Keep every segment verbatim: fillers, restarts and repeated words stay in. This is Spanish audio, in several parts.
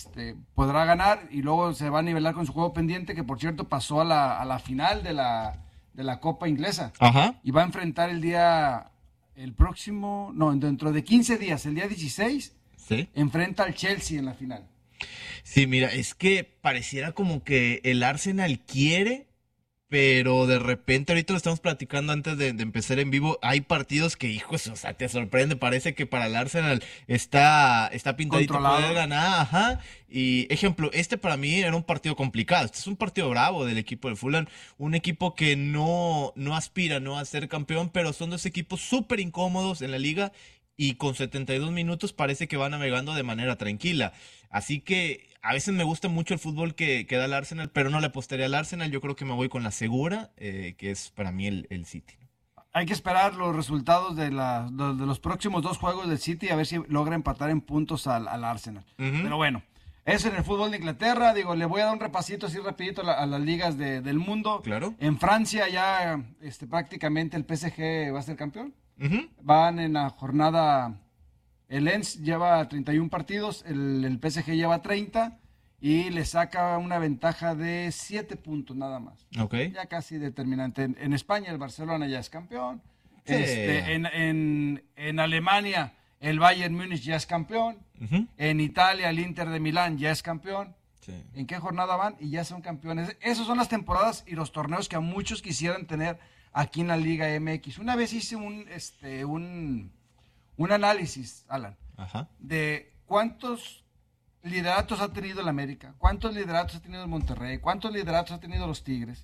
este, podrá ganar y luego se va a nivelar con su juego pendiente, que por cierto pasó a la, a la final de la, de la Copa Inglesa. Ajá. Y va a enfrentar el día, el próximo, no, dentro de quince días, el día dieciséis, Sí. enfrenta al Chelsea en la final. Sí, mira, es que pareciera como que el Arsenal quiere, pero de repente, ahorita lo estamos platicando antes de, de empezar en vivo, hay partidos que, hijos, o sea, te sorprende, parece que para el Arsenal está, está pintadito Controlado. poder ganar, ajá. Y ejemplo, este para mí era un partido complicado, este es un partido bravo del equipo del Fulham, un equipo que no, no aspira, no a ser campeón, pero son dos equipos súper incómodos en la liga y con setenta y dos minutos parece que van navegando de manera tranquila. Así que a veces me gusta mucho el fútbol que, que da el Arsenal, pero no le apostaría al Arsenal. Yo creo que me voy con la segura, eh, que es para mí el, el City. Hay que esperar los resultados de, la, de, de los próximos dos juegos del City a ver si logra empatar en puntos al, al Arsenal. Ujú. Pero bueno, eso en el fútbol de Inglaterra. Digo, le voy a dar un repasito así rapidito a, la- a las ligas de- del mundo. Claro. En Francia ya este, prácticamente el P S G va a ser campeón. Ujú. Van en la jornada, el Lens lleva treinta y uno partidos, el, el P S G lleva treinta y le saca una ventaja de siete puntos nada más. Ok. Ya casi determinante. En, en España el Barcelona ya es campeón. Sí. Este, en, en, en Alemania el Bayern Múnich ya es campeón. Ujú. En Italia el Inter de Milán ya es campeón. Sí. ¿En qué jornada van? Y ya son campeones. Esas son las temporadas y los torneos que a muchos quisieran tener aquí en la Liga M X. Una vez hice un, este, un, un análisis, Alan, Ajá. de cuántos lideratos ha tenido el América, cuántos lideratos ha tenido el Monterrey, cuántos lideratos ha tenido los Tigres.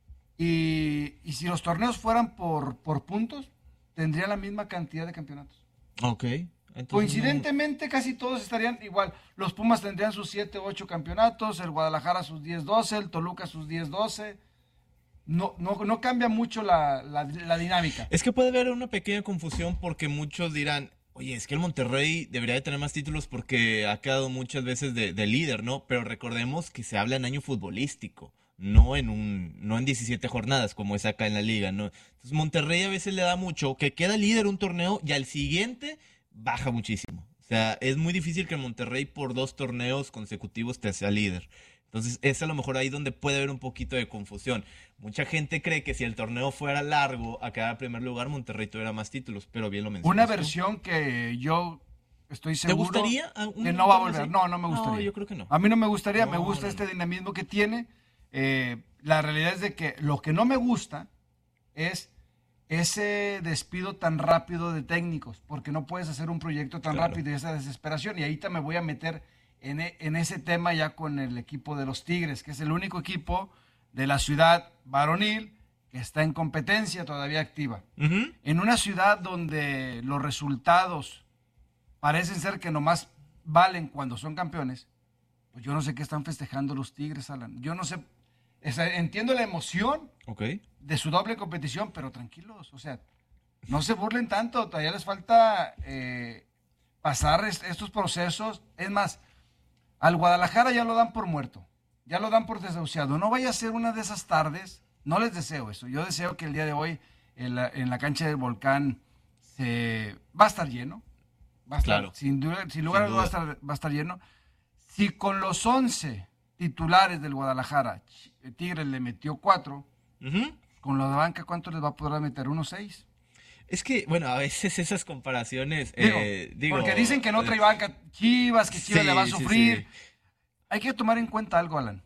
Y, y si los torneos fueran por, por puntos, tendría la misma cantidad de campeonatos. Ok. Entonces, Coincidentemente, casi todos estarían igual. Los Pumas tendrían sus siete o ocho campeonatos, el Guadalajara sus diez doce, el Toluca sus diez doce. No, no, no cambia mucho la, la, la dinámica. Es que puede haber una pequeña confusión porque muchos dirán, oye, es que el Monterrey debería de tener más títulos porque ha quedado muchas veces de, de líder, ¿no? Pero recordemos que se habla en año futbolístico, no en un, no en diecisiete jornadas como es acá en la liga, ¿no? Entonces Monterrey a veces le da mucho, que queda líder un torneo y al siguiente baja muchísimo. O sea, es muy difícil que el Monterrey por dos torneos consecutivos te sea líder. Entonces, es a lo mejor ahí donde puede haber un poquito de confusión. Mucha gente cree que si el torneo fuera largo, a quedar en primer lugar, Monterrey tuviera más títulos, pero bien lo mencionas Una tú. versión que yo estoy ¿Te seguro gustaría a un que no va a torneo volver. así? No, no me gustaría. No, yo creo que no. A mí no me gustaría, me No, gusta no, este no. dinamismo que tiene. Eh, la realidad es de que lo que no me gusta es ese despido tan rápido de técnicos, porque no puedes hacer un proyecto tan Claro. rápido y esa desesperación. Y ahorita me voy a meter en, e- en ese tema ya con el equipo de los Tigres, que es el único equipo de la ciudad varonil que está en competencia todavía activa. Ujú. En una ciudad donde los resultados parecen ser que nomás valen cuando son campeones, pues yo no sé qué están festejando los Tigres, Alan. Yo no sé, o sea, entiendo la emoción Ok. de su doble competición, pero tranquilos, o sea, no se burlen tanto, todavía les falta eh, pasar est- estos procesos. Es más, al Guadalajara ya lo dan por muerto, ya lo dan por desahuciado. No vaya a ser una de esas tardes, no les deseo eso. Yo deseo que el día de hoy en la, en la cancha del Volcán se, va a estar lleno, va a estar, Claro. sin, duda, sin lugar a Sin dudas va a duda. estar, va a estar lleno. Si con los once titulares del Guadalajara, Ch- Tigres le metió cuatro, Ujú. con lo de banca, ¿cuánto les va a poder meter? ¿Unos seis? Es que, bueno, a veces esas comparaciones, Digo, eh, digo, porque dicen que no trae eh, banca Chivas, que Chivas sí, le va a sí, sufrir. sí. Hay que tomar en cuenta algo, Alan.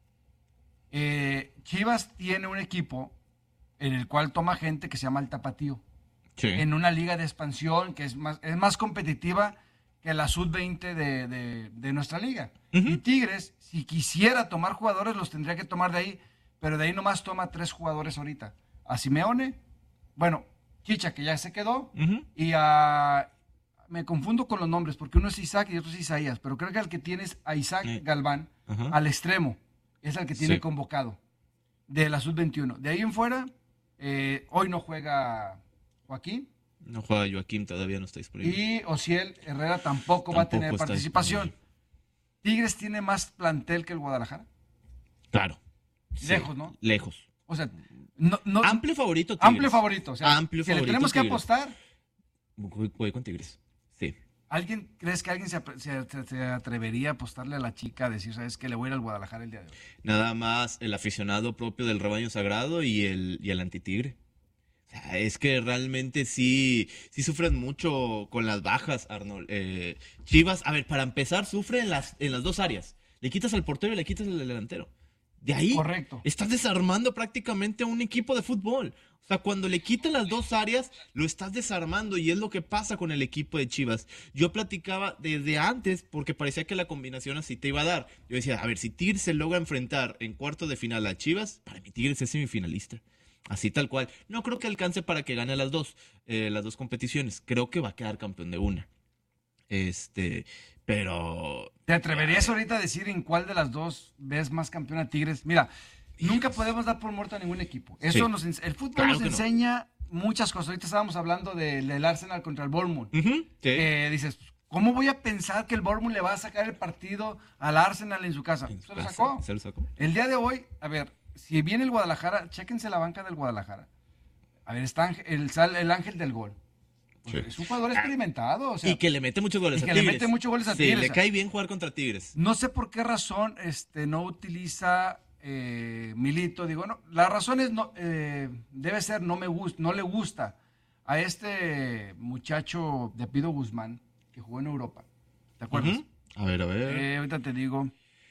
Eh, Chivas tiene un equipo en el cual toma gente que se llama el Tapatío, Sí. en una liga de expansión que es más, es más competitiva que la sub veinte de, de- de nuestra liga. Ujú. Y Tigres, si quisiera tomar jugadores, los tendría que tomar de ahí, pero de ahí nomás toma tres jugadores ahorita. A Simeone, bueno, Chicha, que ya se quedó, Ujú. y a... Me confundo con los nombres, porque uno es Isaac y otro es Isaías, pero creo que el que tiene es a Isaac Sí. Galván, Ajá. al extremo, es el que tiene Sí. convocado, de la sub veintiuno. De ahí en fuera, eh, hoy no juega Joaquín, No juega Joaquín, todavía no está disponible. y Ociel Herrera tampoco, va a Tampoco tener está participación. disponible. Tigres tiene más plantel que el Guadalajara. Claro. Sí. Lejos, ¿no? Lejos. O sea, no, no- Amplio favorito Tigres. amplio favorito. O sea, Amplio si le favorito tenemos que Tigres. apostar, Voy, voy con Tigres. Sí. ¿Alguien, crees que alguien se, se, se atrevería a apostarle a la chica a decir, sabes que le voy a ir al Guadalajara el día de hoy? Nada más el aficionado propio del rebaño sagrado y el, y el antitigre. O sea, es que realmente sí, sí sufren mucho con las bajas, Arnold. Eh, Chivas, a ver, para empezar, sufre en las, en las dos áreas. Le quitas al portero y le quitas al delantero. De ahí Correcto. estás desarmando prácticamente a un equipo de fútbol. O sea, cuando le quitan las dos áreas, lo estás desarmando y es lo que pasa con el equipo de Chivas. Yo platicaba desde antes porque parecía que la combinación así te iba a dar. Yo decía, a ver, si Tigres se logra enfrentar en cuarto de final a Chivas, para mí Tigres es semifinalista. Así tal cual. No creo que alcance para que gane las dos, eh, las dos competiciones. Creo que va a quedar campeón de una. Este, pero... ¿Te atreverías ahorita a decir en cuál de las dos ves más campeón a Tigres? Mira, nunca podemos dar por muerto a ningún equipo. Eso Sí. nos, ens- el fútbol Claro nos que no. enseña muchas cosas. Ahorita estábamos hablando de- del Arsenal contra el Bournemouth. Ujú, sí. Eh, dices, ¿cómo voy a pensar que el Bournemouth le va a sacar el partido al Arsenal en su casa? En su Se lo casa, sacó. se lo sacó. El día de hoy, a ver, si viene el Guadalajara, chéquense la banca del Guadalajara. A ver, está Ángel- el, sal- el ángel del gol. Pues Sí. es un jugador experimentado. O sea, Y que le mete muchos goles y a que le Tigres. mete muchos goles a Sí, Tigres, le o sea. cae bien jugar contra Tigres. No sé por qué razón este, no utiliza eh, Milito. Digo, no, la razón es, no, eh, debe ser, no, me gusta, no le gusta a este muchacho de Pido Guzmán que jugó en Europa. ¿Te acuerdas? Ujú. A ver, a ver. Eh, ahorita te digo,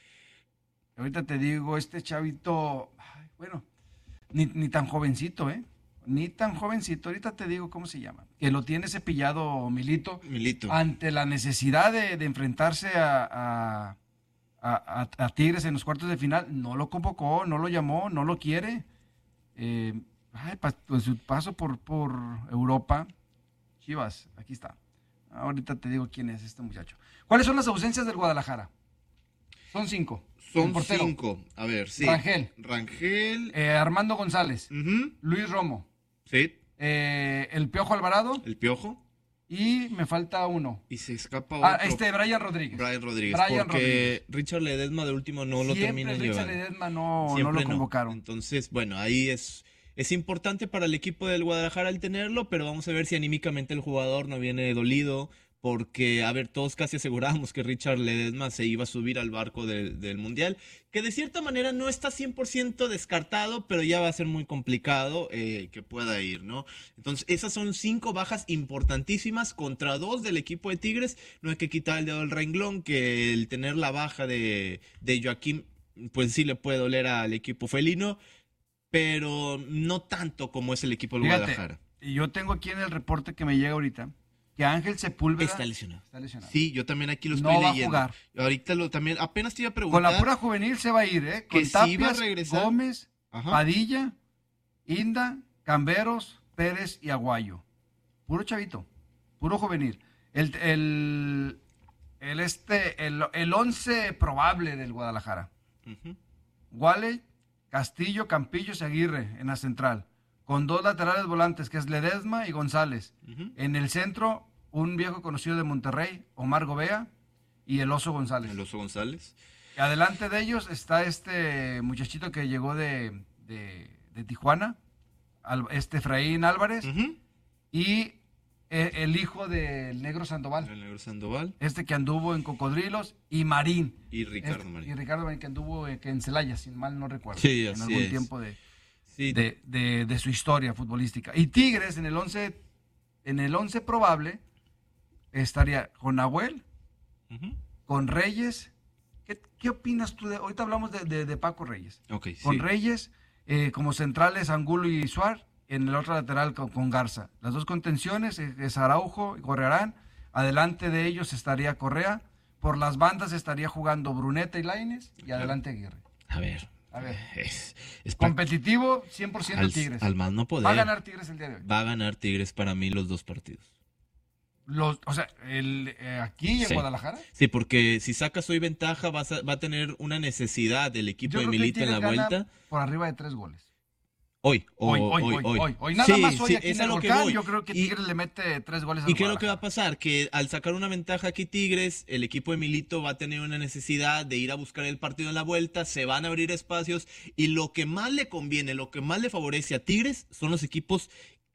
ahorita te digo, este chavito, ay, bueno, ni, ni tan jovencito, ¿eh? Ni tan jovencito. Ahorita te digo cómo se llama. Que lo tiene cepillado Milito. Milito. Ante la necesidad de, de enfrentarse a, a, a- a- a Tigres en los cuartos de final, no lo convocó, no lo llamó, no lo quiere. Eh, ay, pa- pues su paso por, por Europa. Chivas, aquí está. Ahorita te digo quién es este muchacho. ¿Cuáles son las ausencias del Guadalajara? Son cinco. El Son portero, cinco. A ver, sí. Rangel. Rangel. eh, Armando González, Ujú. Luis Romo, Sí. eh, el Piojo Alvarado El Piojo. y me falta uno. Y se escapa otro. Ah, este, Brian Rodríguez. Brian Rodríguez. Brian porque Rodríguez. Richard Ledesma de último no lo Siempre termina Richard llevando. Ledesma no, no Siempre lo convocaron. Entonces, bueno, ahí es, es importante para el equipo del Guadalajara el tenerlo, pero vamos a ver si anímicamente el jugador no viene dolido, porque, a ver, todos casi asegurábamos que Richard Ledesma se iba a subir al barco del, del Mundial, que de cierta manera no está cien por ciento descartado, pero ya va a ser muy complicado eh, que pueda ir, ¿no? Entonces, esas son cinco bajas importantísimas contra dos del equipo de Tigres. No hay que quitar el dedo del renglón, que el tener la baja de, de Joaquín, pues sí le puede doler al equipo felino, pero no tanto como es el equipo del Fíjate, Guadalajara. y yo tengo aquí en el reporte que me llega ahorita que Ángel Sepúlveda Está lesionado. está lesionado. Sí, yo también aquí lo No estoy va a leyendo. jugar. Ahorita lo también, apenas te iba a Con preguntar. la pura juvenil se va a ir, ¿eh? Con Que sí Tapias, va a regresar. Gómez, Ajá. Padilla, Inda, Camberos, Pérez y Aguayo. Puro chavito, puro juvenil. El, el, el, este, el, el once probable del Guadalajara. Ujú. Wale, Castillo, Campillos y Aguirre en la central. Con dos laterales volantes, que es Ledesma y González. Ujú. En el centro, un viejo conocido de Monterrey, Omar Gobea y el Oso González. El Oso González. Adelante de ellos está este muchachito que llegó de, de, de Tijuana, Al- este Efraín Álvarez, Ujú. y eh, el hijo del Negro Sandoval, El Negro Sandoval este que anduvo en Cocodrilos, y Marín. y Ricardo Este- Marín. Y Ricardo Marín, que anduvo eh, que en Celaya, sin mal no recuerdo. Sí, en así algún es. tiempo de, Sí, de, de- de su historia futbolística. Y Tigres en el once, en el once probable estaría con Nahuel, ujú. con Reyes. ¿Qué, qué opinas tú de? Ahorita hablamos de, de- de Paco Reyes. Ok, Con sí. Reyes, eh, como centrales Angulo y Suárez, en el otro lateral con, con Garza. Las dos contenciones eh, es Araujo y Correarán. Adelante de ellos estaría Correa. Por las bandas estaría jugando Bruneta y Lainez. Y Ajá. adelante Aguirre. A ver. A ver. Es, es pa- Competitivo, cien por ciento al, Tigres. al más no poder. Va a ganar Tigres el día de hoy. Va a ganar Tigres para mí los dos partidos. Los, o sea, el, eh, aquí en Sí. Guadalajara. Sí, porque si sacas hoy ventaja vas a- va a tener una necesidad del equipo Yo de creo que Milito en la Tigres gana vuelta. por arriba de tres goles. Hoy, Hoy, o- hoy, hoy, hoy, hoy. Nada Sí, más hoy sí, aquí es en a el lo que Volcán. voy. Yo creo que Y- Tigres le mete tres goles al ¿Y qué es lo que va a Guadalajara. pasar? Que al sacar una ventaja aquí Tigres, el equipo de Milito va a tener una necesidad de ir a buscar el partido en la vuelta, se van a abrir espacios y lo que más le conviene, lo que más le favorece a Tigres son los equipos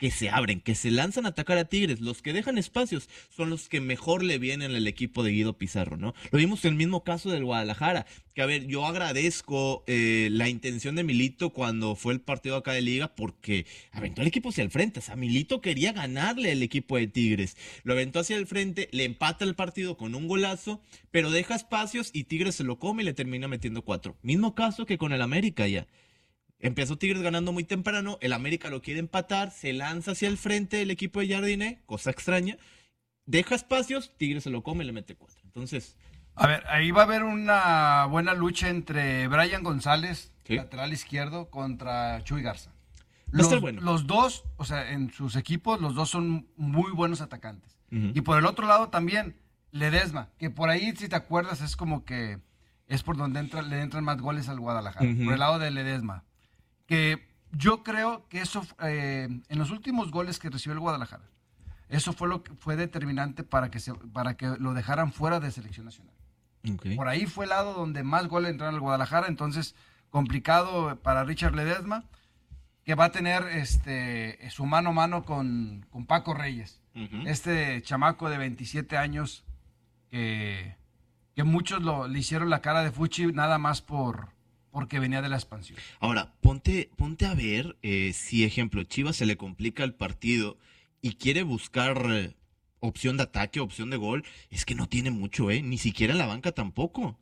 que se abren, que se lanzan a atacar a Tigres. Los que dejan espacios son los que mejor le vienen al equipo de Guido Pizarro, ¿no? Lo vimos en el mismo caso del Guadalajara, que a ver, yo agradezco eh, la intención de Milito cuando fue el partido acá de Liga, porque aventó el equipo hacia el frente. O sea, Milito quería ganarle al equipo de Tigres. Lo aventó hacia el frente, le empata el partido con un golazo, pero deja espacios y Tigres se lo come y le termina metiendo cuatro. Mismo caso que con el América ya. Empezó Tigres ganando muy temprano, el América lo quiere empatar, se lanza hacia el frente el equipo de Jardiné, cosa extraña, deja espacios, Tigres se lo come y le mete cuatro. Entonces... A ver, ahí va a haber una buena lucha entre Brian González, ¿sí? lateral izquierdo, contra Chuy Garza. Va a Los, estar bueno. los dos, o sea, en sus equipos, los dos son muy buenos atacantes. Uh-huh. Y por el otro lado también, Ledesma, que por ahí, si te acuerdas, es como que es por donde entra, le entran más goles al Guadalajara, Uh-huh. por el lado de Ledesma. Que yo creo que eso, eh, en los últimos goles que recibió el Guadalajara, eso fue lo que fue determinante para que, se, para que lo dejaran fuera de selección nacional. Okay. Por ahí fue el lado donde más goles entraron al Guadalajara, entonces complicado para Richard Ledesma, que va a tener este, su mano a mano con, con Paco Reyes, Uh-huh. este chamaco de veintisiete años que, que muchos lo, le hicieron la cara de fuchi nada más por... porque venía de la expansión. Ahora, ponte, ponte a ver eh, si, ejemplo, Chivas se le complica el partido y quiere buscar eh, opción de ataque, opción de gol, es que no tiene mucho, ¿eh? Ni siquiera en la banca tampoco.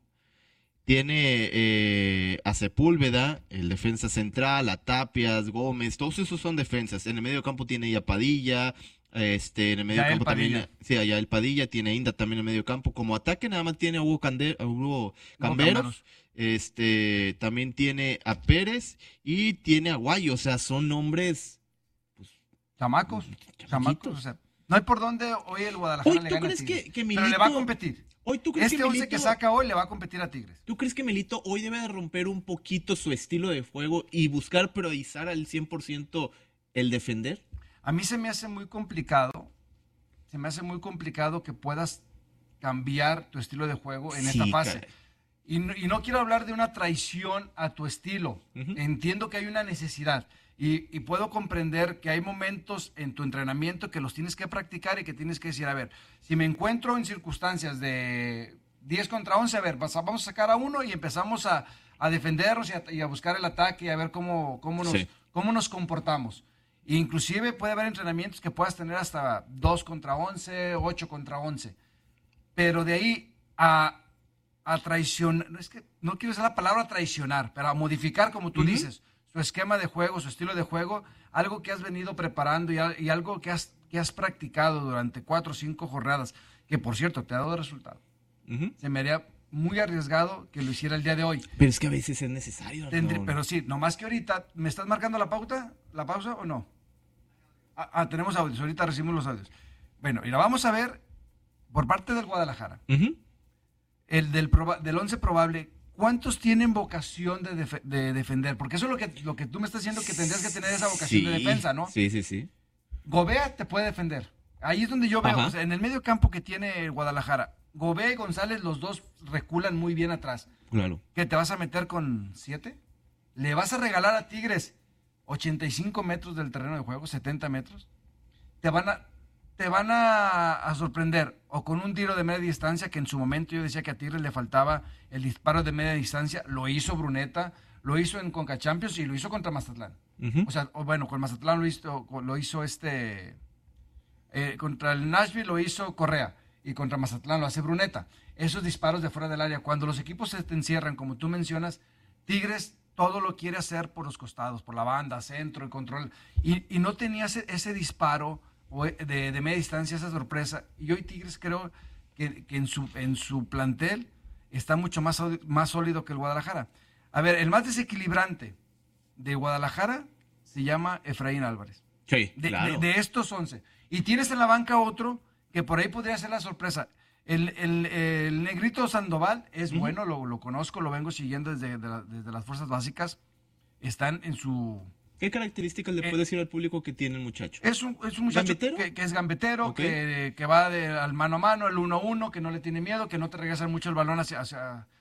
Tiene eh, a Sepúlveda, el defensa central, a Tapias, Gómez, todos esos son defensas. En el medio campo tiene ya Padilla, este, en el medio Yael campo Padilla. también, sí, allá el Padilla, tiene Inda también en el medio campo. Como ataque nada más tiene a Hugo, Cande- a Hugo Camberos. Camberos. Este, también tiene a Pérez y tiene a Guayo, o sea, son nombres Chamacos, chamaquitos. chamacos, o sea, no hay por dónde hoy el Guadalajara Hoy, le ¿tú gana a crees Tigres, que- que pero le va a Milito- competir. Hoy tú crees Este que once Milito, que saca hoy le va a competir a Tigres. ¿tú crees que Milito hoy debe de romper un poquito su estilo de juego y buscar priorizar al cien por ciento el defender? A mí se me hace muy complicado, se me hace muy complicado que puedas cambiar tu estilo de juego en esta Sí, fase. caray. Y no, y no quiero hablar de una traición a tu estilo. Ujú. Entiendo que hay una necesidad y, y puedo comprender que hay momentos en tu entrenamiento que los tienes que practicar y que tienes que decir, a ver, si me encuentro en circunstancias de diez contra once, a ver, vas a- vamos a sacar a uno y empezamos a, a defendernos y a, y a buscar el ataque y a ver cómo, cómo, nos, Sí. cómo nos comportamos. E inclusive puede haber entrenamientos que puedas tener hasta dos contra once, ocho contra once. Pero de ahí a, a traicionar, no es que no quiero usar la palabra traicionar, pero a modificar, como tú Ujú. dices, su esquema de juego, su estilo de juego, algo que has venido preparando y, al- y algo que has, que has practicado durante cuatro o cinco jornadas, que por cierto te ha dado resultado. Ujú. Se me haría muy arriesgado que lo hiciera el día de hoy. Pero es que a veces es necesario. Tendré- Arnold. pero sí, nomás que ahorita, ¿me estás marcando la pauta? ¿La pausa o no? Ah, ah, tenemos audios, ahorita recibimos los audios. Bueno, y la vamos a ver por parte del Guadalajara. Ujú. El del, proba- del once probable, ¿cuántos tienen vocación de, defe- de defender? Porque eso es lo que, lo que tú me estás diciendo, que tendrías que tener esa vocación de Sí, defensa, ¿no? Sí, sí, sí. Gobea te puede defender. Ahí es donde yo veo, Ajá. o sea, en el medio campo que tiene el Guadalajara, Gobea y González, los dos reculan muy bien atrás. Claro. ¿Qué te vas a meter con siete? ¿Le vas a regalar a Tigres ochenta y cinco metros del terreno de juego, setenta metros? Te van a, te van a, a sorprender o con un tiro de media distancia, que en su momento yo decía que a Tigres le faltaba el disparo de media distancia, lo hizo Bruneta, lo hizo en Conca Champions y lo hizo contra Mazatlán. Ujú. O sea, o bueno, con Mazatlán lo hizo, lo hizo este, eh, contra el Nashville lo hizo Correa y contra Mazatlán lo hace Bruneta. Esos disparos de fuera del área, cuando los equipos se te encierran, como tú mencionas, Tigres todo lo quiere hacer por los costados, por la banda, centro, el control, y, y no tenía ese, ese disparo o de, de media distancia, esa sorpresa. Y hoy Tigres creo que, que en, su, en su plantel está mucho más, sólido- más sólido que el Guadalajara. A ver, el más desequilibrante de Guadalajara se llama Efraín Álvarez. Sí, De, claro. de- de estos once. Y tienes en la banca otro que por ahí podría ser la sorpresa. El, el- el negrito Sandoval es Ujú. bueno, lo, lo conozco, lo vengo siguiendo desde, de la- desde las fuerzas básicas. Están en su... ¿Qué características le Eh, puedes decir al público que tiene el muchacho? Es un, es un muchacho ¿Gambetero? que, que es gambetero, Ok. que, que va de, al mano a mano, el uno a uno, que no le tiene miedo, que no te regresa mucho el balón hacia, hacia,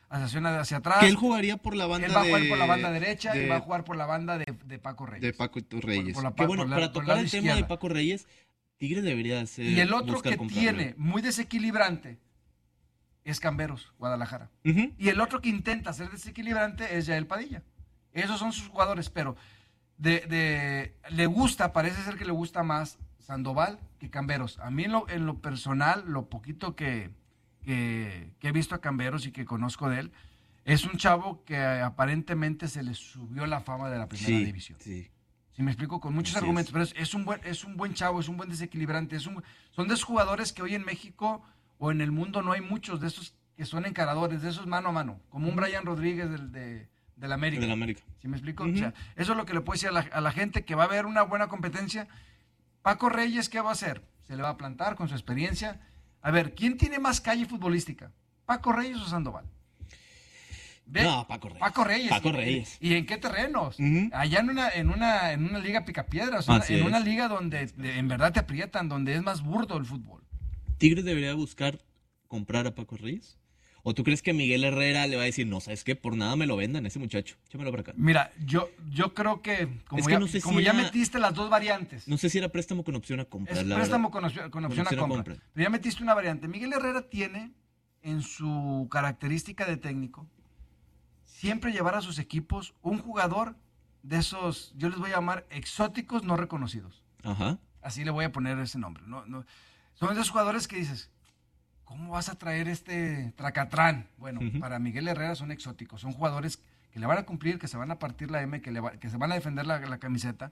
hacia, hacia atrás. Que él jugaría por la banda Él va a jugar de- por la banda derecha de- y va a jugar por la banda de, de Paco Reyes. de Paco Reyes. por la- que bueno, por la- para por el tocar lado el tema de izquierda. Paco Reyes, Tigres debería hacer. Y el otro buscar que comprarlo. tiene muy desequilibrante es Camberos, Guadalajara. Ujú. Y el otro que intenta ser desequilibrante es Yael Padilla. Esos son sus jugadores, pero de, de, le gusta, parece ser que le gusta más Sandoval que Camberos. A mí en lo, en lo personal, lo poquito que, que, que he visto a Camberos y que conozco de él, es un chavo que aparentemente se le subió la fama de la primera Sí, división. sí. Si me explico, con muchos Así argumentos, es. pero es, es un buen, es un buen chavo, es un buen desequilibrante, es un, son de esos jugadores que hoy en México o en el mundo no hay muchos de esos que son encaradores, de esos mano a mano, como un Brian Rodríguez del, de, del América. Del América. ¿Sí me explico? Ujú. O sea, eso es lo que le puedo decir a la, a la gente, que va a haber una buena competencia. Paco Reyes, ¿qué va a hacer? Se le va a plantar con su experiencia. A ver, ¿quién tiene más calle futbolística? ¿Paco Reyes o Sandoval? ¿Ve? No, Paco Reyes. Paco Reyes. Paco ¿Y- Reyes. ¿Y en qué terrenos? Ujú. Allá en una, en una, en una liga picapiedras, Así en es. una liga donde de- en verdad te aprietan, donde es más burdo el fútbol. ¿Tigres debería buscar comprar a Paco Reyes? ¿O tú crees que Miguel Herrera le va a decir, no, ¿sabes qué? Por nada me lo vendan ese muchacho. Échamelo para acá. Mira, yo, yo creo que como, Es que ya, no sé si como ya era- metiste las dos variantes, No sé si era préstamo con opción a comprar, es la préstamo verdad. con opción, con opción a opción a compra. compra. Pero ya metiste una variante. Miguel Herrera tiene en su característica de técnico siempre llevar a sus equipos un jugador de esos, yo les voy a llamar exóticos no reconocidos. Ajá. Así le voy a poner ese nombre. No, no. Son de esos jugadores que dices, ¿cómo vas a traer este tracatrán? Bueno, Ujú. para Miguel Herrera son exóticos, son jugadores que le van a cumplir, que se van a partir la M, que, le va- que se van a defender la, la camiseta.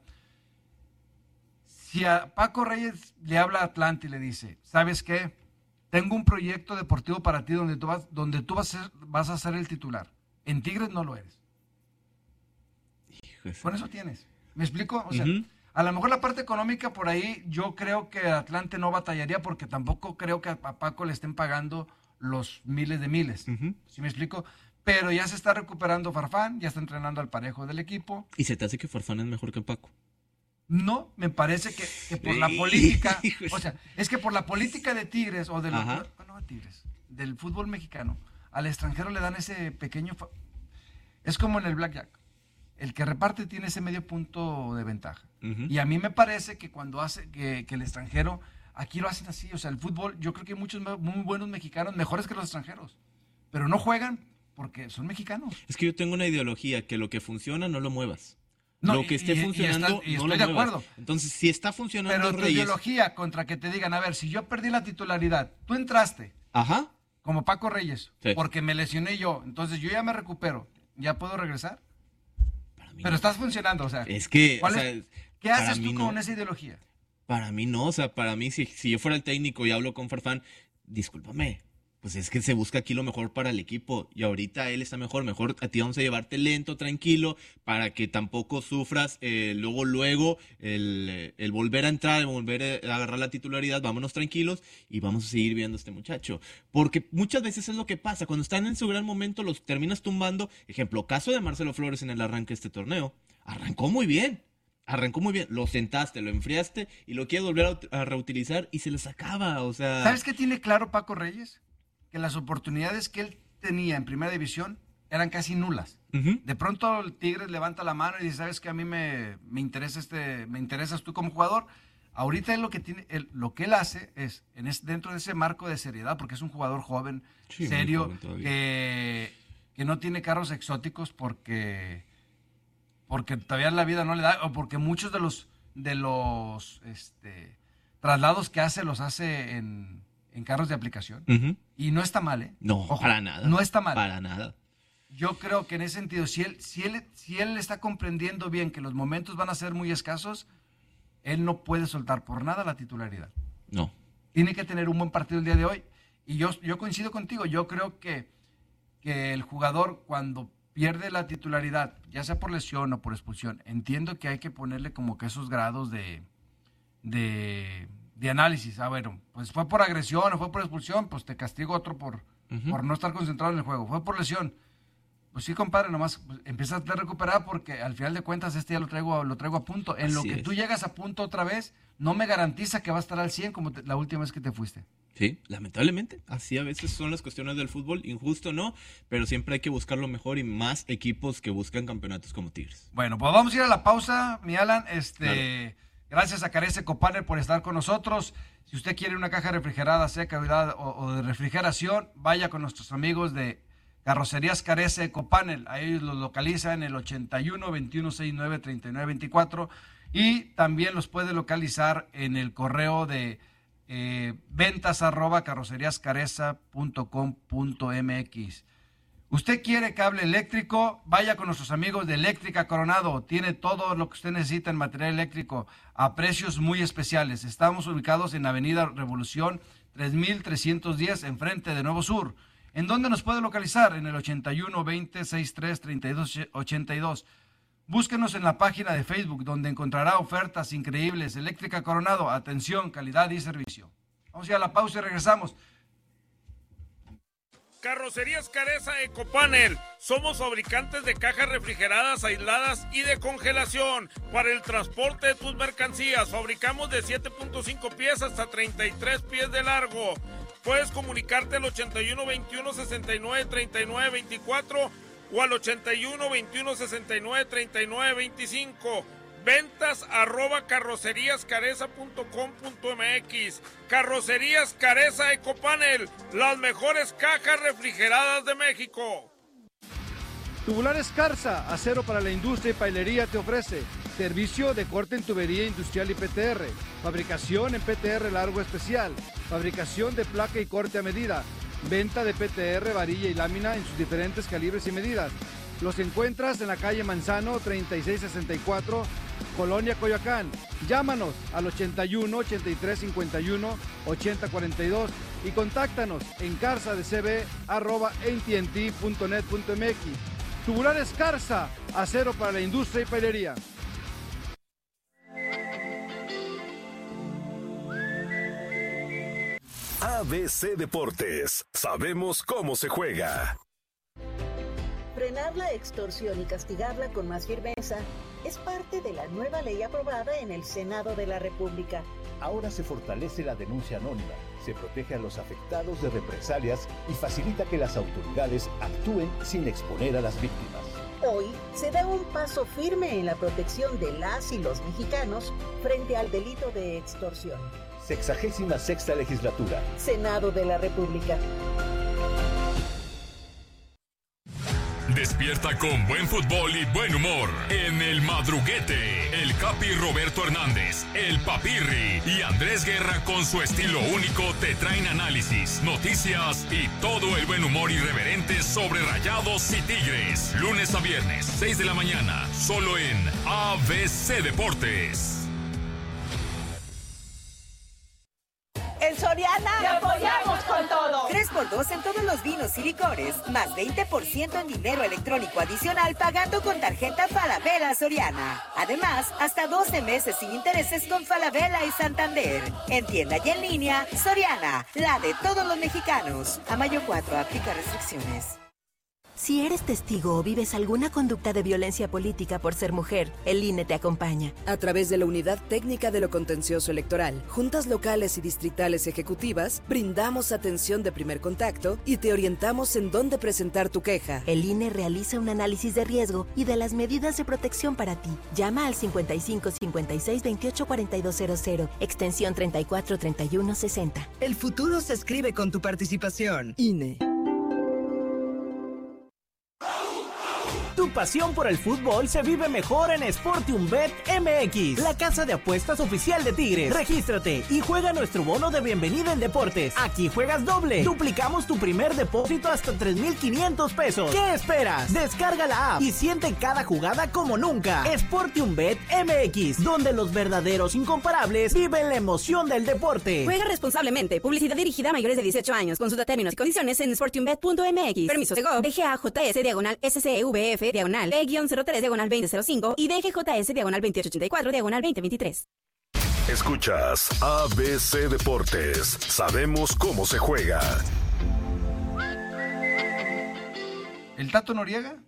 Si a Paco Reyes le habla a Atlante y le dice, ¿sabes qué? Tengo un proyecto deportivo para ti donde tú vas, donde tú vas, a ser, vas a ser el titular. En Tigres no lo eres. Hijo de su- Con eso tienes. ¿Me explico? O sea, Ujú. a lo mejor la parte económica por ahí yo creo que Atlante no batallaría porque tampoco creo que a Paco le estén pagando los miles de miles. Ujú. ¿Sí me explico? Pero ya se está recuperando Farfán, ya está entrenando al parejo del equipo. ¿Y se te hace que Farfán es mejor que Paco? No, me parece que, que por la Sí. política, o sea, es que por la política de Tigres o de los, Ajá. no, no, Tigres, del fútbol mexicano, al extranjero le dan ese pequeño, fa- es como en el blackjack, el que reparte tiene ese medio punto de ventaja. Ujú. Y a mí me parece que cuando hace que, que el extranjero, aquí lo hacen así, o sea, el fútbol, yo creo que hay muchos me- muy buenos mexicanos, mejores que los extranjeros, pero no juegan porque son mexicanos. Es que yo tengo una ideología que lo que funciona no lo muevas. No, lo que y- esté y- y funcionando está- y no estoy lo de muevas. acuerdo. Entonces, si está funcionando Pero tu Reyes, ideología contra que te digan, a ver, si yo perdí la titularidad, tú entraste ajá, como Paco Reyes, Sí. porque me lesioné yo, entonces yo ya me recupero, ¿ya puedo regresar? para mí Pero no. estás funcionando, o sea, Es que, o ¿cuál sea, es- ¿qué para haces mí tú no. con esa ideología? Para mí no, o sea, para mí, si, si yo fuera el técnico y hablo con Farfán, discúlpame, pues es que se busca aquí lo mejor para el equipo y ahorita él está mejor, mejor a ti vamos a llevarte lento, tranquilo, para que tampoco sufras eh, luego, luego el, eh, el volver a entrar, el volver a agarrar la titularidad, vámonos tranquilos y vamos a seguir viendo a este muchacho. Porque muchas veces es lo que pasa, cuando están en su gran momento los terminas tumbando, ejemplo, caso de Marcelo Flores en el arranque de este torneo, arrancó muy bien. Arrancó muy bien, lo sentaste, lo enfriaste y lo quieres volver a, ut- a reutilizar y se les acaba, o sea... ¿Sabes qué tiene claro Paco Reyes? Que las oportunidades que él tenía en primera división eran casi nulas. Ujú. De pronto el Tigres levanta la mano y dice, ¿sabes qué? A mí me, me interesa este, me interesas tú como jugador. Ahorita él lo que tiene, él- lo que él hace es, en es- dentro de ese marco de seriedad, porque es un jugador joven, Sí, muy serio, joven todavía. que, que no tiene carros exóticos porque, porque todavía la vida no le da, o porque muchos de los de los este, traslados que hace los hace en, en carros de aplicación. Ujú. Y no está mal, ¿eh? No, Ojo, para nada. No está mal. Para nada. Yo creo que en ese sentido, si él, si él, si él está comprendiendo bien que los momentos van a ser muy escasos, él no puede soltar por nada la titularidad. No. Tiene que tener un buen partido el día de hoy. Y yo, yo coincido contigo, yo creo que, que el jugador cuando pierde la titularidad, ya sea por lesión o por expulsión, entiendo que hay que ponerle como que esos grados de, de, de análisis. Ah, bueno, pues fue por agresión o fue por expulsión, pues te castigo otro por, Ujú. por no estar concentrado en el juego. Fue por lesión. Pues sí, compadre, nomás pues, empiezas a recuperar porque al final de cuentas este ya lo traigo, lo traigo a punto. En Así lo que es. Tú llegas a punto otra vez, no me garantiza que va a estar al cien como te, la última vez que te fuiste. Sí, lamentablemente. Así a veces son las cuestiones del fútbol. Injusto no, pero siempre hay que buscar lo mejor y más equipos que buscan campeonatos como Tigres. Bueno, pues vamos a ir a la pausa, mi Alan. Este, claro. Gracias a Carece Ecopanel por estar con nosotros. Si usted quiere una caja refrigerada seca o, o de refrigeración, vaya con nuestros amigos de Carrocerías Carece Ecopanel. Ahí los localiza en el ochenta y uno, veintiuno sesenta y nueve, treinta y nueve veinticuatro. Y también los puede localizar en el correo de eh, ventas arroba carroceriascareza punto com punto mx. Usted quiere cable eléctrico, vaya con nuestros amigos de Eléctrica Coronado. Tiene todo lo que usted necesita en material eléctrico a precios muy especiales. Estamos ubicados en Avenida Revolución tres mil trescientos diez, enfrente de Nuevo Sur. ¿En dónde nos puede localizar? En el ochenta y uno, veinte, sesenta y tres, treinta y dos, ochenta y dos. Búsquenos en la página de Facebook, donde encontrará ofertas increíbles. Eléctrica Coronado, atención, calidad y servicio. Vamos a ir a la pausa y regresamos. Carrocerías Careza Ecopanel. Somos fabricantes de cajas refrigeradas, aisladas y de congelación para el transporte de tus mercancías. Fabricamos de siete punto cinco pies hasta treinta y tres pies de largo. Puedes comunicarte al ochenta y uno, veintiuno, sesenta y nueve, treinta y nueve, veinticuatro o al ochenta y uno, veintiuno, sesenta y nueve, treinta y nueve, veinticinco. Ventas arroba carroceríascareza punto com punto mx. Carrocerías Careza Ecopanel, las mejores cajas refrigeradas de México. Tubulares Carza, acero para la industria y pailería te ofrece servicio de corte en tubería industrial y P T R, fabricación en P T R largo especial, fabricación de placa y corte a medida, venta de P T R, varilla y lámina en sus diferentes calibres y medidas. Los encuentras en la calle Manzano treinta y seis sesenta y cuatro, Colonia Coyoacán. Llámanos al ochenta y uno, ochenta y tres, cincuenta y uno, ochenta cuarenta y dos y contáctanos en carzadecb arroba a t and t punto net punto m x. Tubulares Carza, acero para la industria y pailería. A B C Deportes, sabemos cómo se juega. Frenar la extorsión y castigarla con más firmeza es parte de la nueva ley aprobada en el Senado de la República. Ahora se fortalece la denuncia anónima, se protege a los afectados de represalias y facilita que las autoridades actúen sin exponer a las víctimas. Hoy se da un paso firme en la protección de las y los mexicanos frente al delito de extorsión. Sexagésima sexta legislatura. Senado de la República. Despierta con buen fútbol y buen humor en El Madruguete. El Capi Roberto Hernández, el Papirri y Andrés Guerra con su estilo único te traen análisis, noticias y todo el buen humor irreverente sobre Rayados y Tigres. Lunes a viernes, seis de la mañana, solo en A B C Deportes. En Soriana ¡te apoyamos con todo! tres por dos en todos los vinos y licores, más veinte por ciento en dinero electrónico adicional pagando con tarjeta Falabella Soriana. Además, hasta doce meses sin intereses con Falabella y Santander. En tienda y en línea, Soriana, la de todos los mexicanos. A mayo cuatro, aplica restricciones. Si eres testigo o vives alguna conducta de violencia política por ser mujer, el I N E te acompaña. A través de la Unidad Técnica de lo Contencioso Electoral, juntas locales y distritales ejecutivas, brindamos atención de primer contacto y te orientamos en dónde presentar tu queja. El I N E realiza un análisis de riesgo y de las medidas de protección para ti. Llama al cincuenta y cinco, cincuenta y seis, veintiocho, cuarenta y dos cero cero, extensión treinta y cuatro, treinta y uno, sesenta. El futuro se escribe con tu participación. I N E. Tu pasión por el fútbol se vive mejor en SportiumBet M X, la casa de apuestas oficial de Tigres. Regístrate y juega nuestro bono de bienvenida en deportes. Aquí juegas doble. Duplicamos tu primer depósito hasta tres mil quinientos pesos. ¿Qué esperas? Descarga la app y siente cada jugada como nunca. SportiumBet M X, donde los verdaderos incomparables viven la emoción del deporte. Juega responsablemente. Publicidad dirigida a mayores de dieciocho años. Consulta términos y condiciones en sportiumbet punto m x. Permiso de Go. D G A J S diagonal S C V F diagonal B cero tres diagonal veinte cero cinco y D G J S diagonal veintiocho ochenta y cuatro diagonal veinte veintitrés. Escuchas A B C Deportes. Sabemos cómo se juega. ¿El Tato Noriega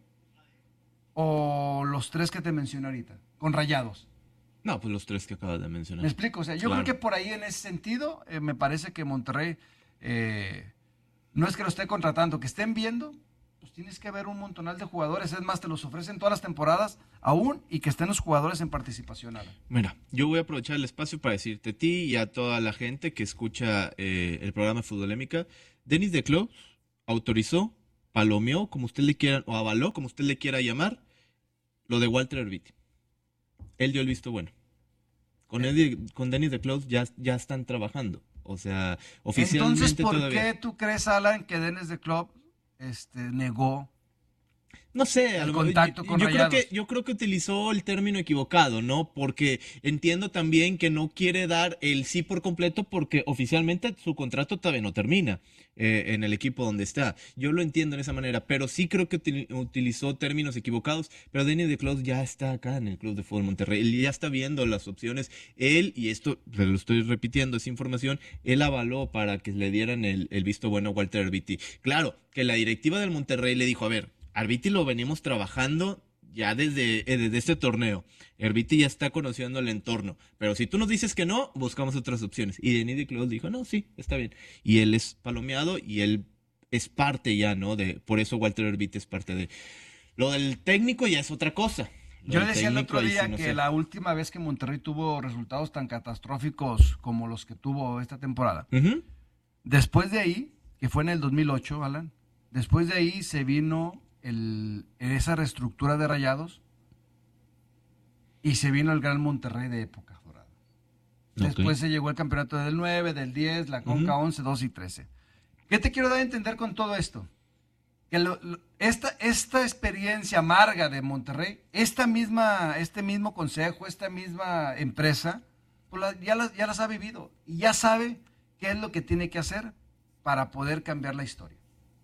o los tres que te mencioné ahorita, con Rayados? No, pues los tres que acabas de mencionar. Me explico, o sea, yo Claro. creo que por ahí en ese sentido eh, me parece que Monterrey eh, no es que lo esté contratando, que estén viendo, pues tienes que ver un montonal de jugadores, es más, te los ofrecen todas las temporadas aún y que estén los jugadores en participación, Alan. Mira, yo voy a aprovechar el espacio para decirte a ti y a toda la gente que escucha eh, el programa Futbolémica, Denis de Clos autorizó, palomeó, como usted le quiera, o avaló, como usted le quiera llamar, lo de Walter Erviti. Él dio el visto bueno. Con, él, con Denis de Clos ya, ya están trabajando. O sea, oficialmente Entonces, ¿por todavía. qué tú crees, Alan, que Denis de Club este, negó No sé, a el lo mejor- contacto yo, con yo creo Rayados? que yo creo que utilizó el término equivocado, ¿no? Porque entiendo también que no quiere dar el sí por completo porque oficialmente su contrato todavía no termina eh, en el equipo donde está. Yo lo entiendo de esa manera, pero sí creo que util- utilizó términos equivocados. Pero Denis de Clos ya está acá en el Club de Fútbol Monterrey. Él ya está viendo las opciones. Él, y esto lo estoy repitiendo, esa información, él avaló para que le dieran el, el visto bueno a Walter Erviti. Claro, que la directiva del Monterrey le dijo, a ver, Erviti lo venimos trabajando ya desde, eh, desde este torneo. Erviti ya está conociendo el entorno. Pero si tú nos dices que no, buscamos otras opciones. Y Denis de Clos dijo, no, sí, está bien. Y él es palomeado y él es parte ya, ¿no? De, por eso Walter Erviti es parte de... Lo del técnico ya es otra cosa. Lo Yo del le decía el técnico, otro ahí día sí no que sé. la última vez que Monterrey tuvo resultados tan catastróficos como los que tuvo esta temporada, Ujú. después de ahí, que fue en el dos mil ocho, Alan, después de ahí se vino el, esa reestructura de Rayados y se vino el Gran Monterrey de época dorada. Después Ok. se llegó el campeonato del nueve, del diez, la Conca Ujú. once, doce y trece. ¿Qué te quiero dar a entender con todo esto? Que lo- lo- esta, esta experiencia amarga de Monterrey, esta misma, este mismo consejo, esta misma empresa, pues la- ya, las, ya las ha vivido y ya sabe qué es lo que tiene que hacer para poder cambiar la historia.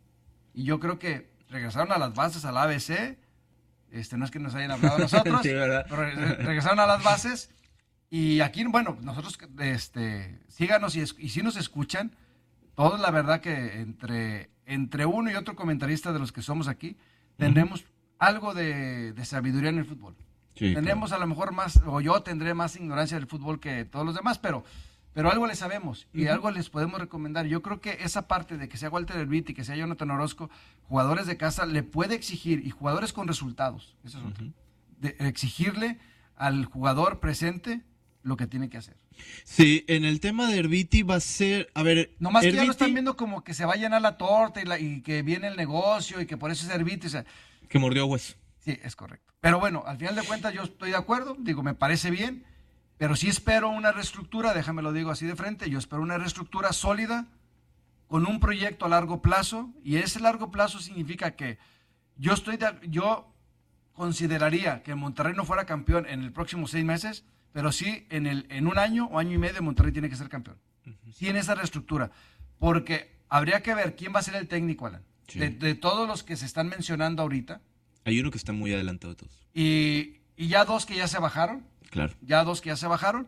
Y yo creo que regresaron a las bases, al A B C, este, no es que nos hayan hablado a nosotros, Sí, ¿verdad? pero re- regresaron a las bases y aquí, bueno, nosotros, este, síganos y, es- y si nos escuchan, todos la verdad que entre, entre uno y otro comentarista de los que somos aquí, tenemos algo de, de sabiduría en el fútbol. Sí, Tenemos a lo mejor más, o yo tendré más ignorancia del fútbol que todos los demás, pero, pero algo le sabemos y Ujú. algo les podemos recomendar. Yo creo que esa parte de que sea Walter Erviti, que sea Jonathan Orozco, jugadores de casa, le puede exigir, y jugadores con resultados, eso es otro, de exigirle al jugador presente lo que tiene que hacer. Sí, en el tema de Erviti va a ser, a ver, No más que ya Erviti- lo están viendo como que se va a llenar la torta y, la- y que viene el negocio y que por eso es Erviti. O sea, que mordió hueso. sí, es correcto. Pero bueno, al final de cuentas yo estoy de acuerdo, digo, me parece bien, pero sí espero una reestructura, déjame lo digo así de frente, yo espero una reestructura sólida con un proyecto a largo plazo y ese largo plazo significa que yo estoy de, yo consideraría que Monterrey no fuera campeón en el próximo seis meses, pero sí en el en un año o año y medio Monterrey tiene que ser campeón. Sí, en esa reestructura, porque habría que ver quién va a ser el técnico, Alan, Sí. de, de todos los que se están mencionando ahorita. Hay uno que está muy adelantado de todos. Y, y ya dos que ya se bajaron, Claro. ya dos que ya se bajaron.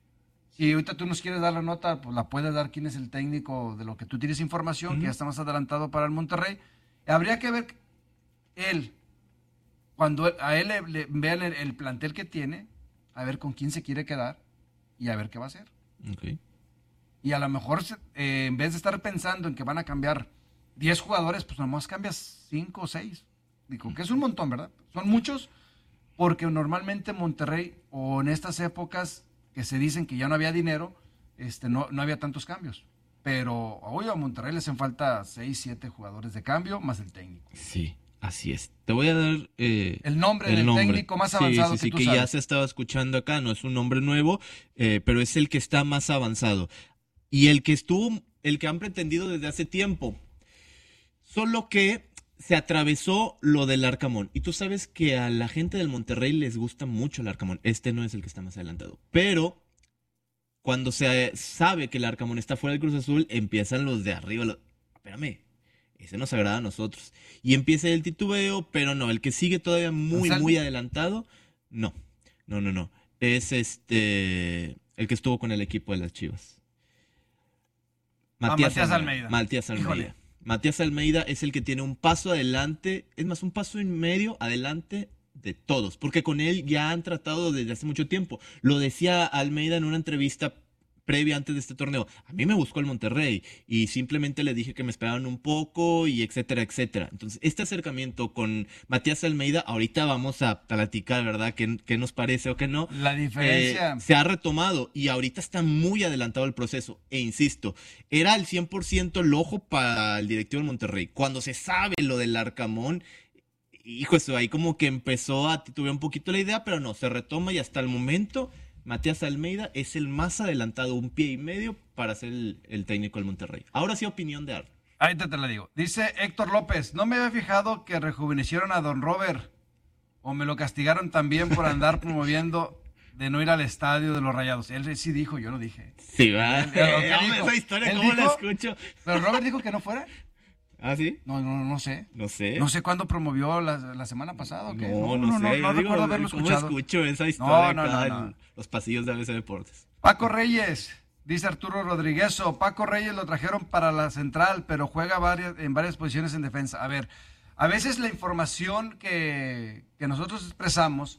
Si ahorita tú nos quieres dar la nota, pues la puedes dar quién es el técnico de lo que tú tienes información, que ya está más adelantado para el Monterrey. Habría que ver él, cuando a él le, le vean el, el plantel que tiene, a ver con quién se quiere quedar y a ver qué va a hacer. Ok. Y a lo mejor, se- eh, en vez de estar pensando en que van a cambiar diez jugadores, pues nomás cambias cinco o seis. Digo, que es un montón, ¿verdad? Son muchos, porque normalmente Monterrey, o en estas épocas que se dicen que ya no había dinero, este, no, no había tantos cambios. Pero hoy a Monterrey le hacen falta seis, siete jugadores de cambio, más el técnico. Sí, así es. Te voy a dar eh, El nombre del técnico más avanzado sí, sí, que tú que sabes. ya se estaba escuchando acá. No es un nombre nuevo, eh, pero es el que está más avanzado. Y el que estuvo, el que han pretendido desde hace tiempo. Solo que se atravesó lo del Arcamón. Y tú sabes que a la gente del Monterrey les gusta mucho el Arcamón. Este no es el que está más adelantado. Pero cuando se sabe que el Arcamón está fuera del Cruz Azul, empiezan los de arriba. Los... Espérame, ese nos agrada a nosotros. Y empieza el titubeo, pero no, el que sigue todavía muy, ¿Anselmi? muy adelantado, no. No, no, no. Es este el que estuvo con el equipo de las Chivas. Ah, Matías Almeida. Matías Almeida. Híjole. Matías Almeida es el que tiene un paso adelante, es más, un paso y medio adelante de todos, porque con él ya han tratado desde hace mucho tiempo. Lo decía Almeida en una entrevista previa antes de este torneo. A mí me buscó el Monterrey y simplemente le dije que me esperaban un poco y etcétera, etcétera. Entonces, este acercamiento con Matías Almeida, ahorita vamos a platicar, ¿verdad? ¿Qué, qué nos parece o qué no? La diferencia. Eh, se ha retomado y ahorita está muy adelantado el proceso. E insisto, era al cien por ciento el ojo para el directivo del Monterrey. Cuando se sabe lo del Arcamón, hijo, eso ahí como que empezó a titubear un poquito la idea, pero no, se retoma y hasta el momento Matías Almeida es el más adelantado, un pie y medio para ser el, el técnico del Monterrey. Ahora sí, opinión de Arnold. Ahí te, te la digo. Dice Héctor López, no me había fijado que rejuvenecieron a Don Robert o me lo castigaron también por andar promoviendo de no ir al estadio de los Rayados. Él sí dijo, yo no dije. Sí, va. Él, él, él no, dijo, esa historia, él ¿cómo dijo, la escucho? Pero Robert dijo que no fuera. ¿Ah, sí? No, no, no sé. No sé. No sé cuándo promovió la, la semana pasada o qué. No, no, no sé. No, no Digo, recuerdo haberlo ¿cómo escuchado. escucho esa historia no, no, acá no, no. en los pasillos de A B C Deportes? Paco Reyes, dice Arturo Rodríguez, Paco Reyes lo trajeron para la central, pero juega varias, en varias posiciones en defensa. A ver, a veces la información que, que nosotros expresamos,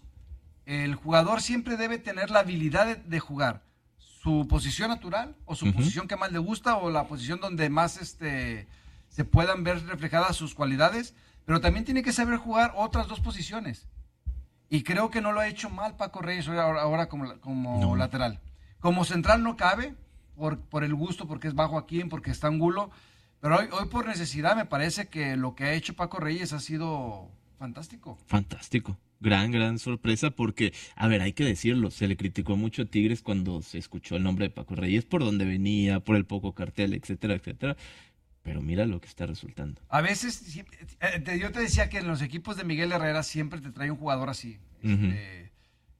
el jugador siempre debe tener la habilidad de, de jugar su posición natural o su uh-huh. posición que más le gusta o la posición donde más este, se puedan ver reflejadas sus cualidades, pero también tiene que saber jugar otras dos posiciones. Y creo que no lo ha hecho mal Paco Reyes ahora, ahora como, como no. lateral. Como central no cabe, por, por el gusto, porque es bajo aquí, porque está Angulo, pero hoy, hoy por necesidad me parece que lo que ha hecho Paco Reyes ha sido fantástico. Fantástico. Gran, gran sorpresa porque, a ver, hay que decirlo, se le criticó mucho a Tigres cuando se escuchó el nombre de Paco Reyes, por donde venía, por el poco cartel, etcétera, etcétera. Pero mira lo que está resultando. A veces, yo te decía que en los equipos de Miguel Herrera siempre te trae un jugador así. Uh-huh. Este,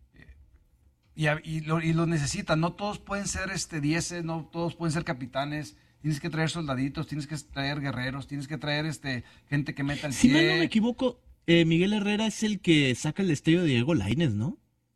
y, y, lo, y lo necesitan. No todos pueden ser este dieces, no todos pueden ser capitanes. Tienes que traer soldaditos, tienes que traer guerreros, tienes que traer este gente que meta el si pie. Si no me equivoco, eh, Miguel Herrera es el que saca el destello de Diego Lainez, ¿no?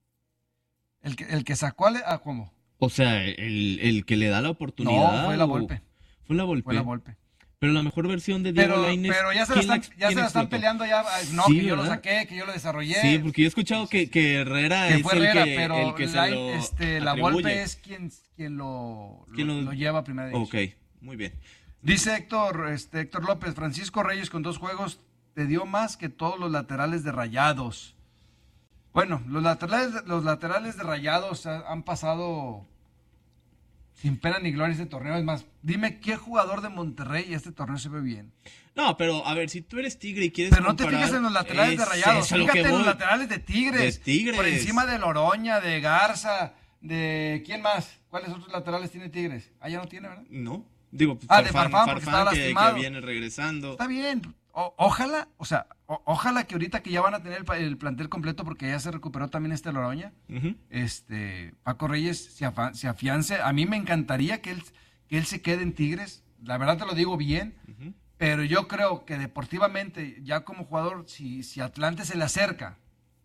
El que, el que sacó a, a ¿cómo? O sea, el, el que le da la oportunidad. No, fue la Volpe. Fue la Volpe. Fue la Volpe. Pero la mejor versión de Diego Lainez. Pero ya se la están, ya se la están peleando ya. No, sí, que yo ¿verdad? lo saqué, que yo lo desarrollé. Sí, porque yo he escuchado que, que Herrera que es fue el, Herrera, que, pero el que se la, lo este, la Volpe es quien, quien, lo, ¿Quién lo, lo, lo lleva a primera división. Ok, muy bien. Dice Héctor, este, Héctor López, Francisco Reyes con dos juegos te dio más que todos los laterales de Rayados. Bueno, los laterales, los laterales de Rayados han pasado sin pena ni gloria este torneo. Es más, dime qué jugador de Monterrey este torneo se ve bien. No, pero a ver, si tú eres Tigre y quieres Pero no comparar, te fijes en los laterales de Rayados, fíjate en los laterales de Tigres, de Tigres. Por encima de Loroña, de Garza, de... ¿Quién más? ¿Cuáles otros laterales tiene Tigres? Ah, ya no tiene, ¿verdad? No, digo, ah, Farfán, de Farfán, porque estaba que, lastimado. que viene regresando. Está bien, o, ojalá, o sea, o, ojalá que ahorita que ya van a tener el, el plantel completo porque ya se recuperó también este Loroña, uh-huh. este Paco Reyes se, afa, se afiance. A mí me encantaría que él, que él se quede en Tigres, la verdad te lo digo bien, uh-huh. pero yo creo que deportivamente, ya como jugador, si, si Atlante se le acerca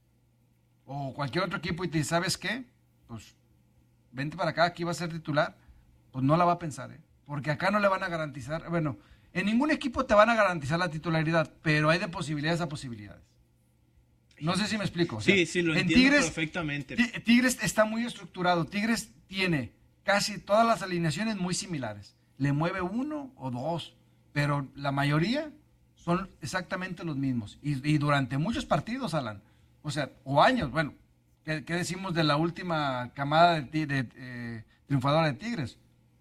o cualquier otro equipo y te dice, ¿sabes qué? Pues vente para acá, aquí va a ser titular, pues no la va a pensar, ¿eh? Porque acá no le van a garantizar, bueno, en ningún equipo te van a garantizar la titularidad, pero hay de posibilidades a posibilidades. No sé si me explico. O sea, sí, sí, lo en entiendo Tigres, perfectamente. Tigres está muy estructurado. Tigres tiene casi todas las alineaciones muy similares. Le mueve uno o dos, pero la mayoría son exactamente los mismos. Y, y durante muchos partidos, Alan, o sea, o años, bueno, ¿qué, qué decimos de la última camada de, de, de eh, triunfadora de Tigres?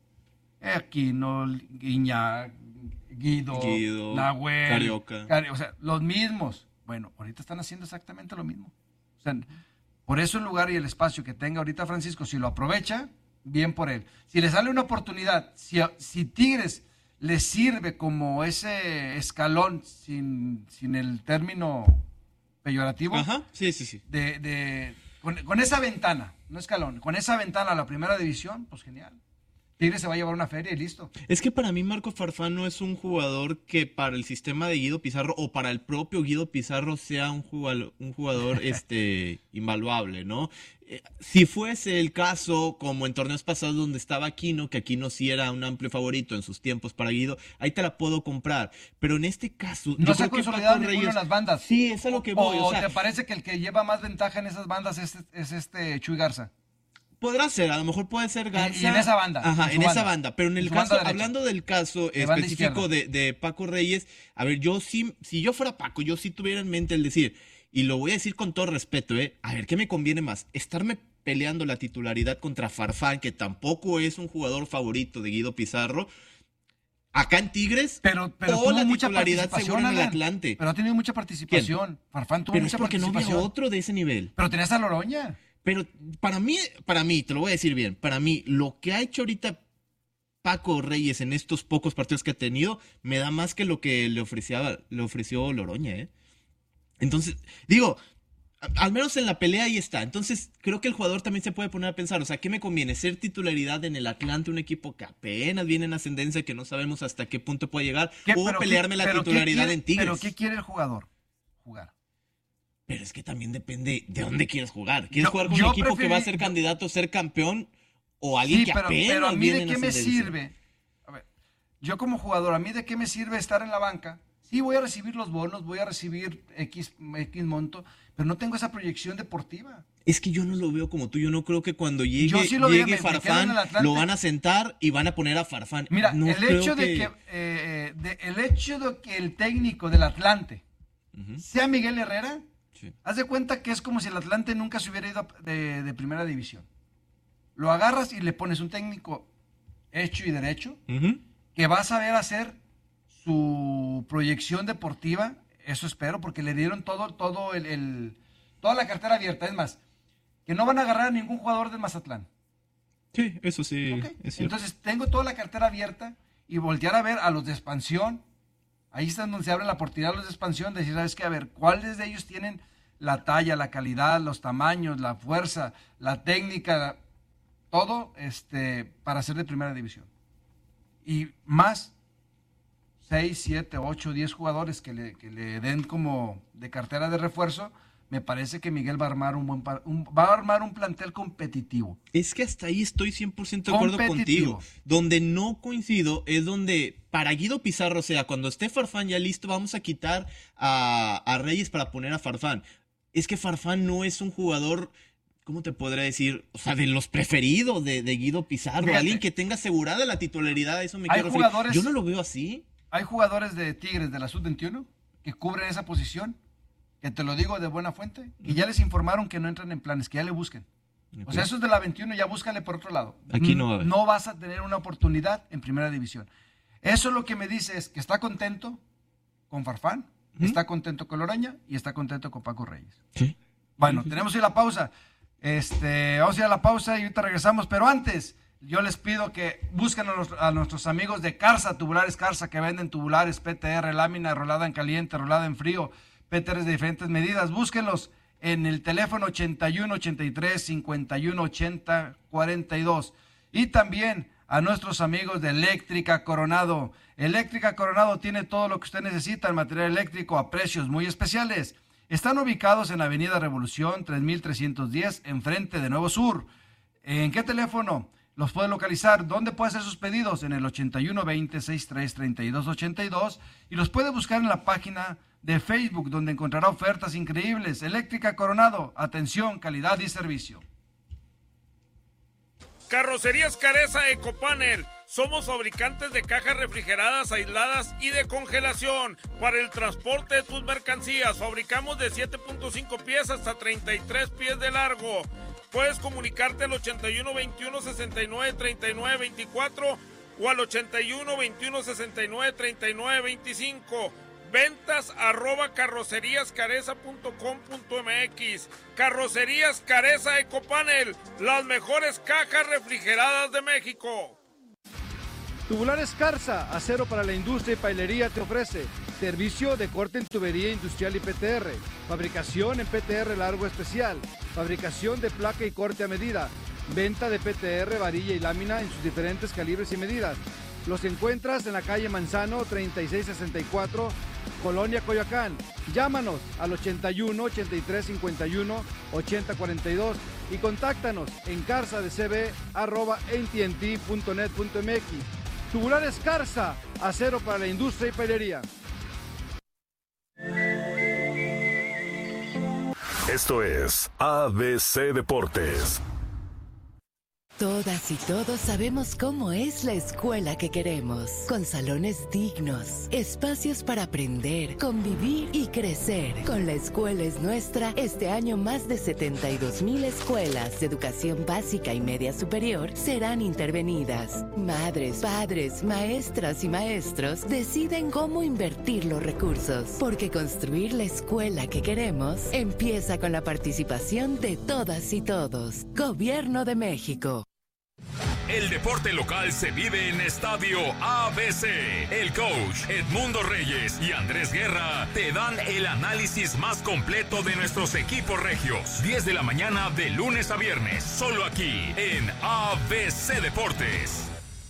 Aquino, Guiñac, Guido, Guido Nahuel, Carioca. Cari, o sea, los mismos. Bueno, ahorita están haciendo exactamente lo mismo. O sea, por eso el lugar y el espacio que tenga ahorita Francisco, si lo aprovecha, bien por él. Si le sale una oportunidad, si, si Tigres le sirve como ese escalón, sin, sin el término peyorativo, ajá, sí, sí, sí. De, de, con, con esa ventana, no escalón, con esa ventana a la primera división, pues genial. Tigres se va a llevar una feria y listo. Es que para mí Marco Farfán no es un jugador que para el sistema de Guido Pizarro o para el propio Guido Pizarro sea un jugador, un jugador este, invaluable, ¿no? Eh, si fuese el caso, como en torneos pasados donde estaba Aquino, que Aquino sí era un amplio favorito en sus tiempos para Guido, ahí te la puedo comprar. Pero en este caso... No yo se ha creo que consolidado Paco ninguno Reyes- en las bandas. Sí, es a lo que voy. ¿O o sea, te parece que el que lleva más ventaja en esas bandas es, es este Chuy Garza? Podrá ser, a lo mejor puede ser Garza. Y en esa banda. Ajá, en, en, banda. esa banda. Pero en el En su caso, banda derecha. hablando del caso De banda específico de, de Paco Reyes, a ver, yo sí, si yo fuera Paco, yo sí tuviera en mente el decir, y lo voy a decir con todo respeto, ¿eh? A ver, ¿qué me conviene más? ¿Estarme peleando la titularidad contra Farfán, que tampoco es un jugador favorito de Guido Pizarro, acá en Tigres, pero, pero o tuvo la mucha titularidad participación, segura en el Alan. Atlante? Pero ha tenido mucha participación. ¿Quién? Farfán tuvo Pero mucha es porque no participación. había otro de ese nivel. Pero tenías a Loroña. Pero para mí, para mí, te lo voy a decir bien, para mí, lo que ha hecho ahorita Paco Reyes en estos pocos partidos que ha tenido, me da más que lo que le ofrecía, le ofreció Loroña, ¿eh? Entonces, digo, a- al menos en la pelea ahí está. Entonces, creo que el jugador también se puede poner a pensar, o sea, ¿qué me conviene? ¿Ser titularidad en el Atlante, un equipo que apenas viene en ascendencia, que no sabemos hasta qué punto puede llegar, ¿Qué- o pero pelearme qué- la pero qué titularidad quiere- en Tigres? ¿Pero qué quiere el jugador? Jugar. Pero es que también depende de dónde quieres jugar. ¿Quieres Yo- jugar con yo un equipo que va a preferí- ser candidato a ser campeón o alguien Sí, que pero, apenas pero a mí viene de en qué me ascendencia? sirve. A ver, yo como jugador, a mí de qué me sirve estar en la banca. Sí, voy a recibir los bonos, voy a recibir X, X monto, pero no tengo esa proyección deportiva. Es que yo no lo veo como tú. Yo no creo que cuando llegue, Yo sí lo veo, llegue me- me quedo en Farfán el Atlante. lo van a sentar y van a poner a Farfán. Mira, No el creo hecho de que, eh, de- el hecho de que el técnico del Atlante Ujú. sea Miguel Herrera, Sí. haz de cuenta que es como si el Atlante nunca se hubiera ido a- de, de primera división. Lo agarras y le pones un técnico hecho y derecho Ujú. que va a saber hacer su proyección deportiva, eso espero, porque le dieron todo, todo el, el- toda la cartera abierta. Es más, que no van a agarrar a ningún jugador del Mazatlán. Sí, eso sí, ¿Ok? es cierto. Entonces tengo toda la cartera abierta y voltear a ver a los de expansión. Ahí está donde se abre la oportunidad a los de expansión, de decir, ¿sabes qué? A ver, ¿cuáles de ellos tienen la talla, la calidad, los tamaños, la fuerza, la técnica, todo este, para ser de primera división? Y más seis, siete, ocho, diez jugadores que le, que le den como de cartera de refuerzo, me parece que Miguel va a armar un buen par- un- va a armar un plantel competitivo. Es que hasta ahí estoy cien por ciento de acuerdo Competitivo. contigo. Donde no coincido es donde para Guido Pizarro, o sea, cuando esté Farfán ya listo, vamos a quitar a, a Reyes para poner a Farfán. Es que Farfán no es un jugador, ¿cómo te podré decir? O sea, de los preferidos de, de Guido Pizarro. Fíjate. Alguien que tenga asegurada la titularidad, a eso me Hay quiero referir. jugadores- Yo no lo veo así. Hay jugadores de Tigres de la sub veintiuno que cubren esa posición, que te lo digo de buena fuente, y ya les informaron que no entran en planes, que ya le busquen. O sea, esos de la veintiuno ya búscale por otro lado. Aquí no va a haber. No vas a tener una oportunidad en primera división. Eso lo que me dice es que está contento con Farfán, está contento con Loroña y está contento con Paco Reyes. Sí. Bueno, tenemos que ir a la pausa. Este, vamos a ir a la pausa y ahorita regresamos, pero antes yo les pido que busquen a, los- a nuestros amigos de Carza, Tubulares Carza, que venden tubulares, P T R, lámina, rolada en caliente, rolada en frío, P T Rs de diferentes medidas. Búsquenlos en el teléfono ochenta y uno, ochenta y tres, cincuenta y uno, ochenta, cuarenta y dos. Y también a nuestros amigos de Eléctrica Coronado. Eléctrica Coronado tiene todo lo que usted necesita en material eléctrico a precios muy especiales. Están ubicados en Avenida Revolución tres mil trescientos diez, enfrente de Nuevo Sur. ¿En qué teléfono los puede localizar? ¿Dónde puede hacer sus pedidos? En el ochenta y uno, veinte, sesenta y tres, treinta y dos, ochenta y dos. Y los puede buscar en la página de Facebook, donde encontrará ofertas increíbles. Eléctrica Coronado, atención, calidad y servicio. Carrocerías Careza Ecopanel. Somos fabricantes de cajas refrigeradas, aisladas y de congelación. Para el transporte de tus mercancías, fabricamos de siete punto cinco pies hasta treinta y tres pies de largo. Puedes comunicarte al ochenta y uno, veintiuno, sesenta y nueve, treinta y nueve, veinticuatro o al ochenta y uno, veintiuno, sesenta y nueve, treinta y nueve, veinticinco. Ventas arroba carroceríascareza punto com punto mx. Carrocerías Careza Ecopanel, las mejores cajas refrigeradas de México. Tubulares Carza, acero para la industria y pailería te ofrece servicio de corte en tubería industrial y P T R, fabricación en P T R largo especial, fabricación de placa y corte a medida, Venta de P T R, varilla y lámina en sus diferentes calibres y medidas. Los encuentras en la calle Manzano treinta y seis sesenta y cuatro, Colonia Coyoacán. Llámanos al ochenta y uno, ochenta y tres, cincuenta y uno, ochenta, cuarenta y dos y contáctanos en carsadecb arroba a t and t punto net punto m x. Tubulares Carsa, acero para la industria y pailería. Esto es A B C Deportes. Todas y todos sabemos cómo es la escuela que queremos, con salones dignos, espacios para aprender, convivir y crecer. Con La Escuela es Nuestra, este año más de setenta y dos mil escuelas de educación básica y media superior serán intervenidas. Madres, padres, maestras y maestros deciden cómo invertir los recursos, porque construir la escuela que queremos empieza con la participación de todas y todos. Gobierno de México. El deporte local se vive en Estadio A B C. El coach Edmundo Reyes y Andrés Guerra te dan el análisis más completo de nuestros equipos regios. diez de la mañana de lunes a viernes, solo aquí en A B C Deportes.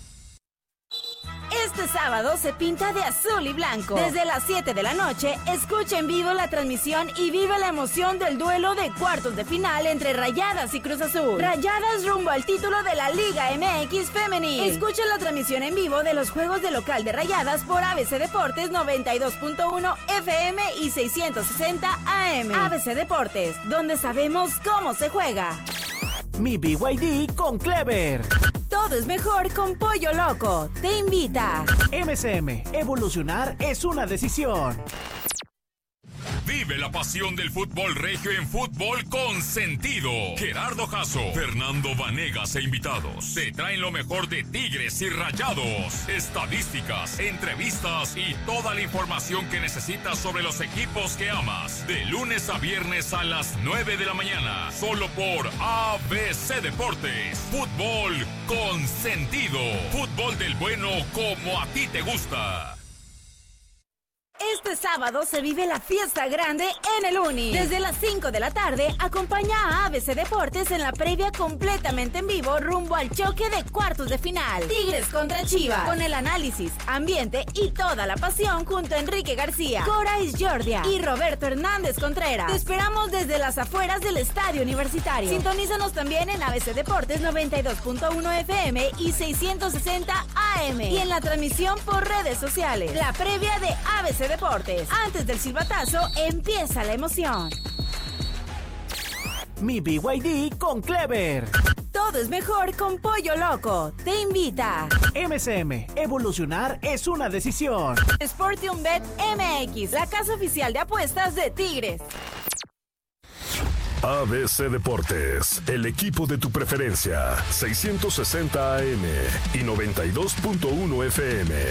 Este sábado se pinta de azul y blanco. Desde las siete de la noche, escucha en vivo la transmisión y vive la emoción del duelo de cuartos de final entre Rayadas y Cruz Azul. Rayadas rumbo al título de la Liga M X Femenil. Escucha la transmisión en vivo de los juegos de local de Rayadas por A B C Deportes noventa y dos punto uno F M y seiscientos sesenta A M. A B C Deportes, donde sabemos cómo se juega. Mi B Y D con Clever. Todo es mejor con Pollo Loco. Te invita. M S M. Evolucionar es una decisión. Vive la pasión del fútbol regio en Fútbol con Sentido. Gerardo Jasso, Fernando Vanegas e invitados te traen lo mejor de Tigres y Rayados. Estadísticas, entrevistas y toda la información que necesitas sobre los equipos que amas. De lunes a viernes a las nueve de la mañana. Solo por A B C Deportes. Fútbol con Sentido. Fútbol del bueno como a ti te gusta. Este sábado se vive la fiesta grande en el Uni. Desde las cinco de la tarde, acompaña a A B C Deportes en la previa completamente en vivo rumbo al choque de cuartos de final. Tigres contra Chivas. Con el análisis, ambiente y toda la pasión junto a Enrique García, Cora Isjordia y Roberto Hernández Contreras. Te esperamos desde las afueras del Estadio Universitario. Sintonízanos también en A B C Deportes noventa y dos punto uno F M y seiscientos sesenta A M. Y en la transmisión por redes sociales. La previa de A B C Deportes. Antes del silbatazo, empieza la emoción. Mi B Y D con Clever. Todo es mejor con Pollo Loco. Te invita. M S M. Evolucionar es una decisión. Sportium Bet M X, la casa oficial de apuestas de Tigres. A B C Deportes, el equipo de tu preferencia. seiscientos sesenta A M y noventa y dos punto uno F M.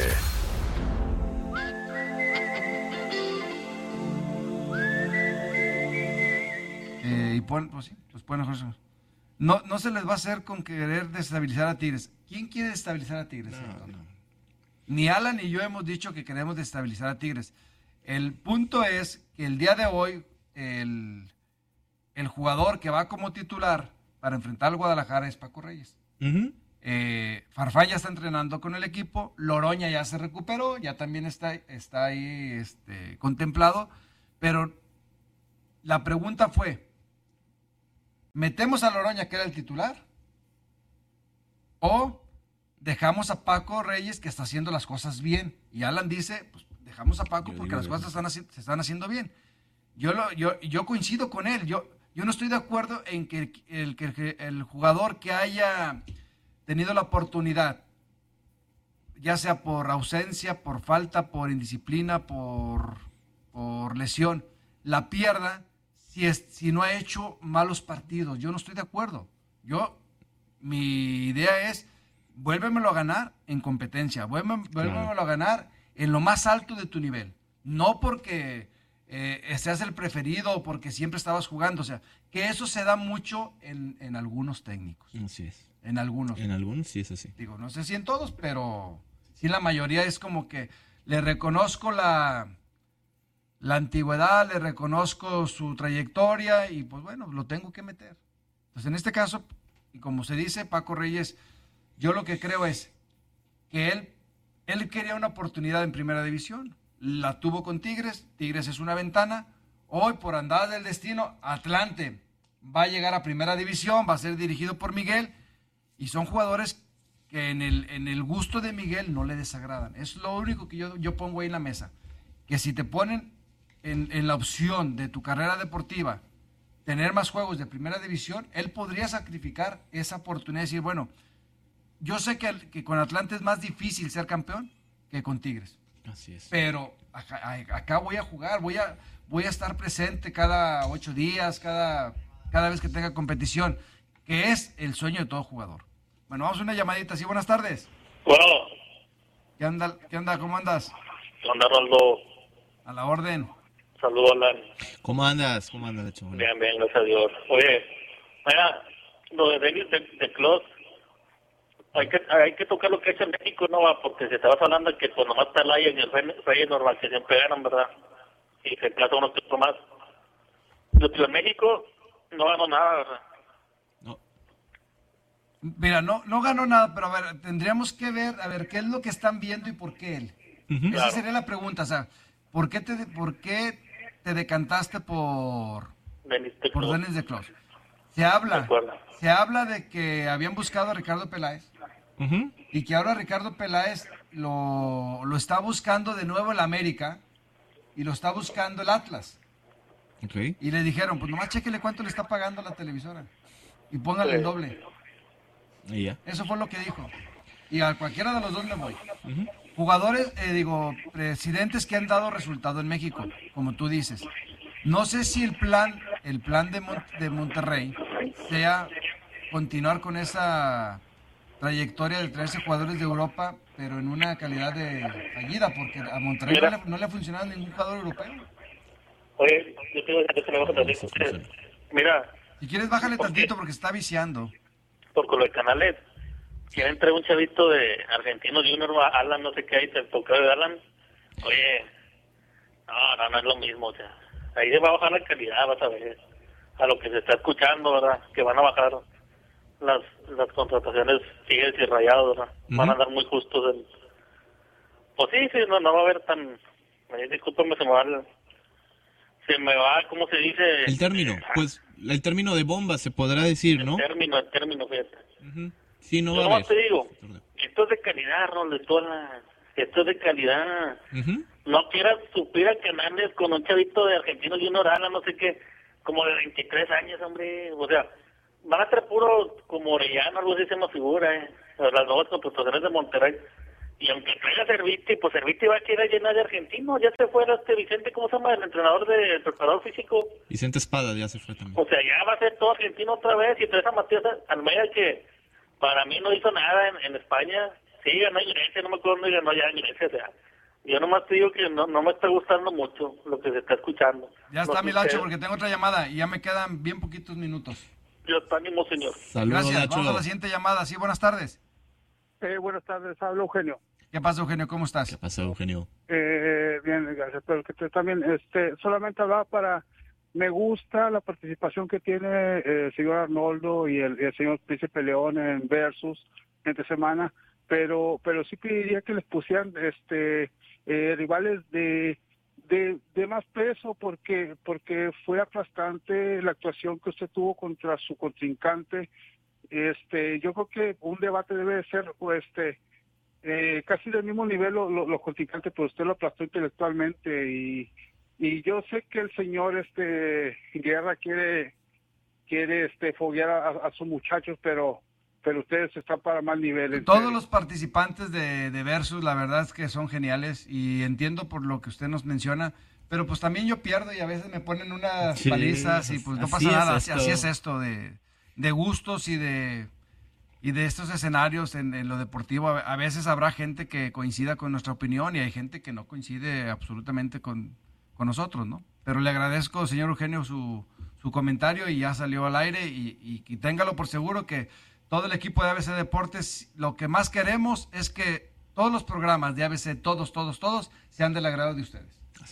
Eh, y pon, pues sí, los pueden mejor. No, no se les va a hacer con querer desestabilizar a Tigres. ¿Quién quiere desestabilizar a Tigres? No, no. Ni Alan ni yo hemos dicho que queremos desestabilizar a Tigres. El punto es que el día de hoy, el, el jugador que va como titular para enfrentar al Guadalajara es Paco Reyes. Uh-huh. eh, Farfán ya está entrenando con el equipo, Loroña ya se recuperó, ya también está, está ahí este, contemplado, pero la pregunta fue, ¿metemos a Loroña, que era el titular? ¿O dejamos a Paco Reyes, que está haciendo las cosas bien? Y Alan dice, pues dejamos a Paco porque las cosas están haci- se están haciendo bien. Yo, lo, yo, yo coincido con él. Yo, yo no estoy de acuerdo en que el, el, el, el jugador que haya tenido la oportunidad, ya sea por ausencia, por falta, por indisciplina, por, por lesión, la pierda si, es, si no ha hecho malos partidos. Yo no estoy de acuerdo. Yo, mi idea es, vuélvemelo a ganar en competencia, vuélvemelo, vuélvemelo a ganar en lo más alto de tu nivel. No porque eh, seas el preferido o porque siempre estabas jugando. O sea, que eso se da mucho en, en algunos técnicos. Así es. En algunos. En algunos sí es así. Digo, no sé si en todos, pero sí la mayoría es como que le reconozco la, la antigüedad, le reconozco su trayectoria y pues bueno, lo tengo que meter. Entonces en este caso, y como se dice, Paco Reyes, yo lo que creo es que él, él quería una oportunidad en primera división, la tuvo con Tigres, Tigres es una ventana, hoy por andadas del destino, Atlante va a llegar a primera división, va a ser dirigido por Miguel, y son jugadores que en el, en el gusto de Miguel no le desagradan. Es lo único que yo, yo pongo ahí en la mesa, que si te ponen en, en la opción de tu carrera deportiva tener más juegos de primera división, él podría sacrificar esa oportunidad de decir, bueno, yo sé que, que con Atlante es más difícil ser campeón que con Tigres. Así es. Pero acá, acá voy a jugar, voy a, voy a estar presente cada ocho días, cada, cada vez que tenga competición, que es el sueño de todo jugador. Bueno, vamos a una llamadita. Sí, buenas tardes. Bueno. ¿Qué anda? ¿Qué onda? ¿Cómo andas? ¿Qué onda, Roldo? A la orden. Saludos, Alan. ¿Cómo andas? ¿Cómo andas, chaval? Bien, bien, gracias a Dios. Oye, mira, lo de David de, de Clos, hay que, hay que tocar lo que ha hecho en México, ¿no? Porque se estabas hablando de que pues nomás está Laya y el Rey normal que se pegaron, ¿verdad? Y se emplaza uno que otro más. Pero en México no ganó nada, ¿verdad? Mira, no, no ganó nada, pero a ver, tendríamos que ver, a ver, qué es lo que están viendo y por qué él. Uh-huh. Esa claro. sería la pregunta, o sea, ¿por qué te, por qué te decantaste por Denis de por Denis de Clos? Se habla, se habla de que habían buscado a Ricardo Peláez uh-huh. y que ahora Ricardo Peláez lo, lo está buscando de nuevo el América y lo está buscando el Atlas. Okay. Y le dijeron, pues nomás chéquele cuánto le está pagando la televisora y póngale sí. el doble. ¿Y ya? Eso fue lo que dijo. Y a cualquiera de los dos me voy. Uh-huh. Jugadores, eh, digo, presidentes que han dado resultado en México, como tú dices. No sé si el plan, el plan de, Mon- de Monterrey sea continuar con esa trayectoria de traerse jugadores de Europa, pero en una calidad de fallida, porque a Monterrey no le, no le ha funcionado ningún jugador europeo. Oye, yo tengo que se me baja tantito. Mira. Si quieres, bájale tantito porque está viciando. Porque lo de Canales, que entre un chavito de Argentino Junior, Alan, no sé qué, ahí te tocó de Alan. Oye, no, no, no es lo mismo, o sea, ahí se va a bajar la calidad, vas a ver, a lo que se está escuchando, ¿verdad? Que van a bajar las las contrataciones Tigres y Rayados, ¿verdad? Uh-huh. Van a andar muy justos. En... Pues sí, sí, no, no va a haber tan... Eh, discúlpame, se me va el... Se me va, ¿cómo se dice? El término, pues, el término de bomba se podrá decir, ¿no? El término, el término, fíjate. Uh-huh. Sí, no Yo va a haber. te digo, esto es de calidad, Rolestola, esto es de calidad. Uh-huh. No quieras suplir a Canales con un chavito de Argentino y un Orala, no sé qué, como de veintitrés años, hombre. O sea, van a ser puro como Orellano, algo así se me figura, eh. Las nuevas contrataciones de Monterrey. Y aunque traiga Serviti, pues Serviti va a quedar llena de argentinos. Ya se fue este Vicente, ¿cómo se llama? El entrenador del preparador físico. Vicente Espada ya se fue también. O sea, ya va a ser todo argentino otra vez. Y traes a Matías Almeida, que para mí no hizo nada en, en España. Sí, ganó en Grecia, no me acuerdo dónde ganó ya en Grecia. O sea, yo nomás te digo que no, no me está gustando mucho lo que se está escuchando. Ya está, no Milacho, porque tengo otra llamada y ya me quedan bien poquitos minutos. Dios, ánimo, señor. Saludos, Gracias, Nacho. vamos a la siguiente llamada. Sí, buenas tardes. Eh, buenas tardes, habla Eugenio. ¿Qué pasa, Eugenio? ¿Cómo estás? ¿Qué pasa, Eugenio? Eh, bien, gracias. Pero que tú también, este, solamente hablaba para, me gusta la participación que tiene eh, el señor Arnoldo y el, el señor Príncipe León en Versus entre semana, pero, pero sí pediría que les pusieran, este, eh, rivales de, de, de más peso, porque, porque fue aplastante la actuación que usted tuvo contra su contrincante. Este, yo creo que un debate debe ser, pues, este. Eh, casi del mismo nivel los lo, lo contrincantes, pero usted lo aplastó intelectualmente y, y yo sé que el señor este Guerra quiere quiere este foguear a, a sus muchachos, pero pero ustedes están para más niveles. Todos serio. Los participantes de, de Versus, la verdad es que son geniales y entiendo por lo que usted nos menciona, pero pues también yo pierdo y a veces me ponen unas sí, palizas y pues no pasa nada, así, así es esto de, de gustos y de... Y de estos escenarios en, en lo deportivo, a, a veces habrá gente que coincida con nuestra opinión y hay gente que no coincide absolutamente con, con nosotros, ¿no? Pero le agradezco, señor Eugenio, su, su comentario y ya salió al aire y, y, y téngalo por seguro que todo el equipo de A B C Deportes, lo que más queremos es que todos los programas de A B C, todos, todos, todos, sean del agrado de ustedes. Así es.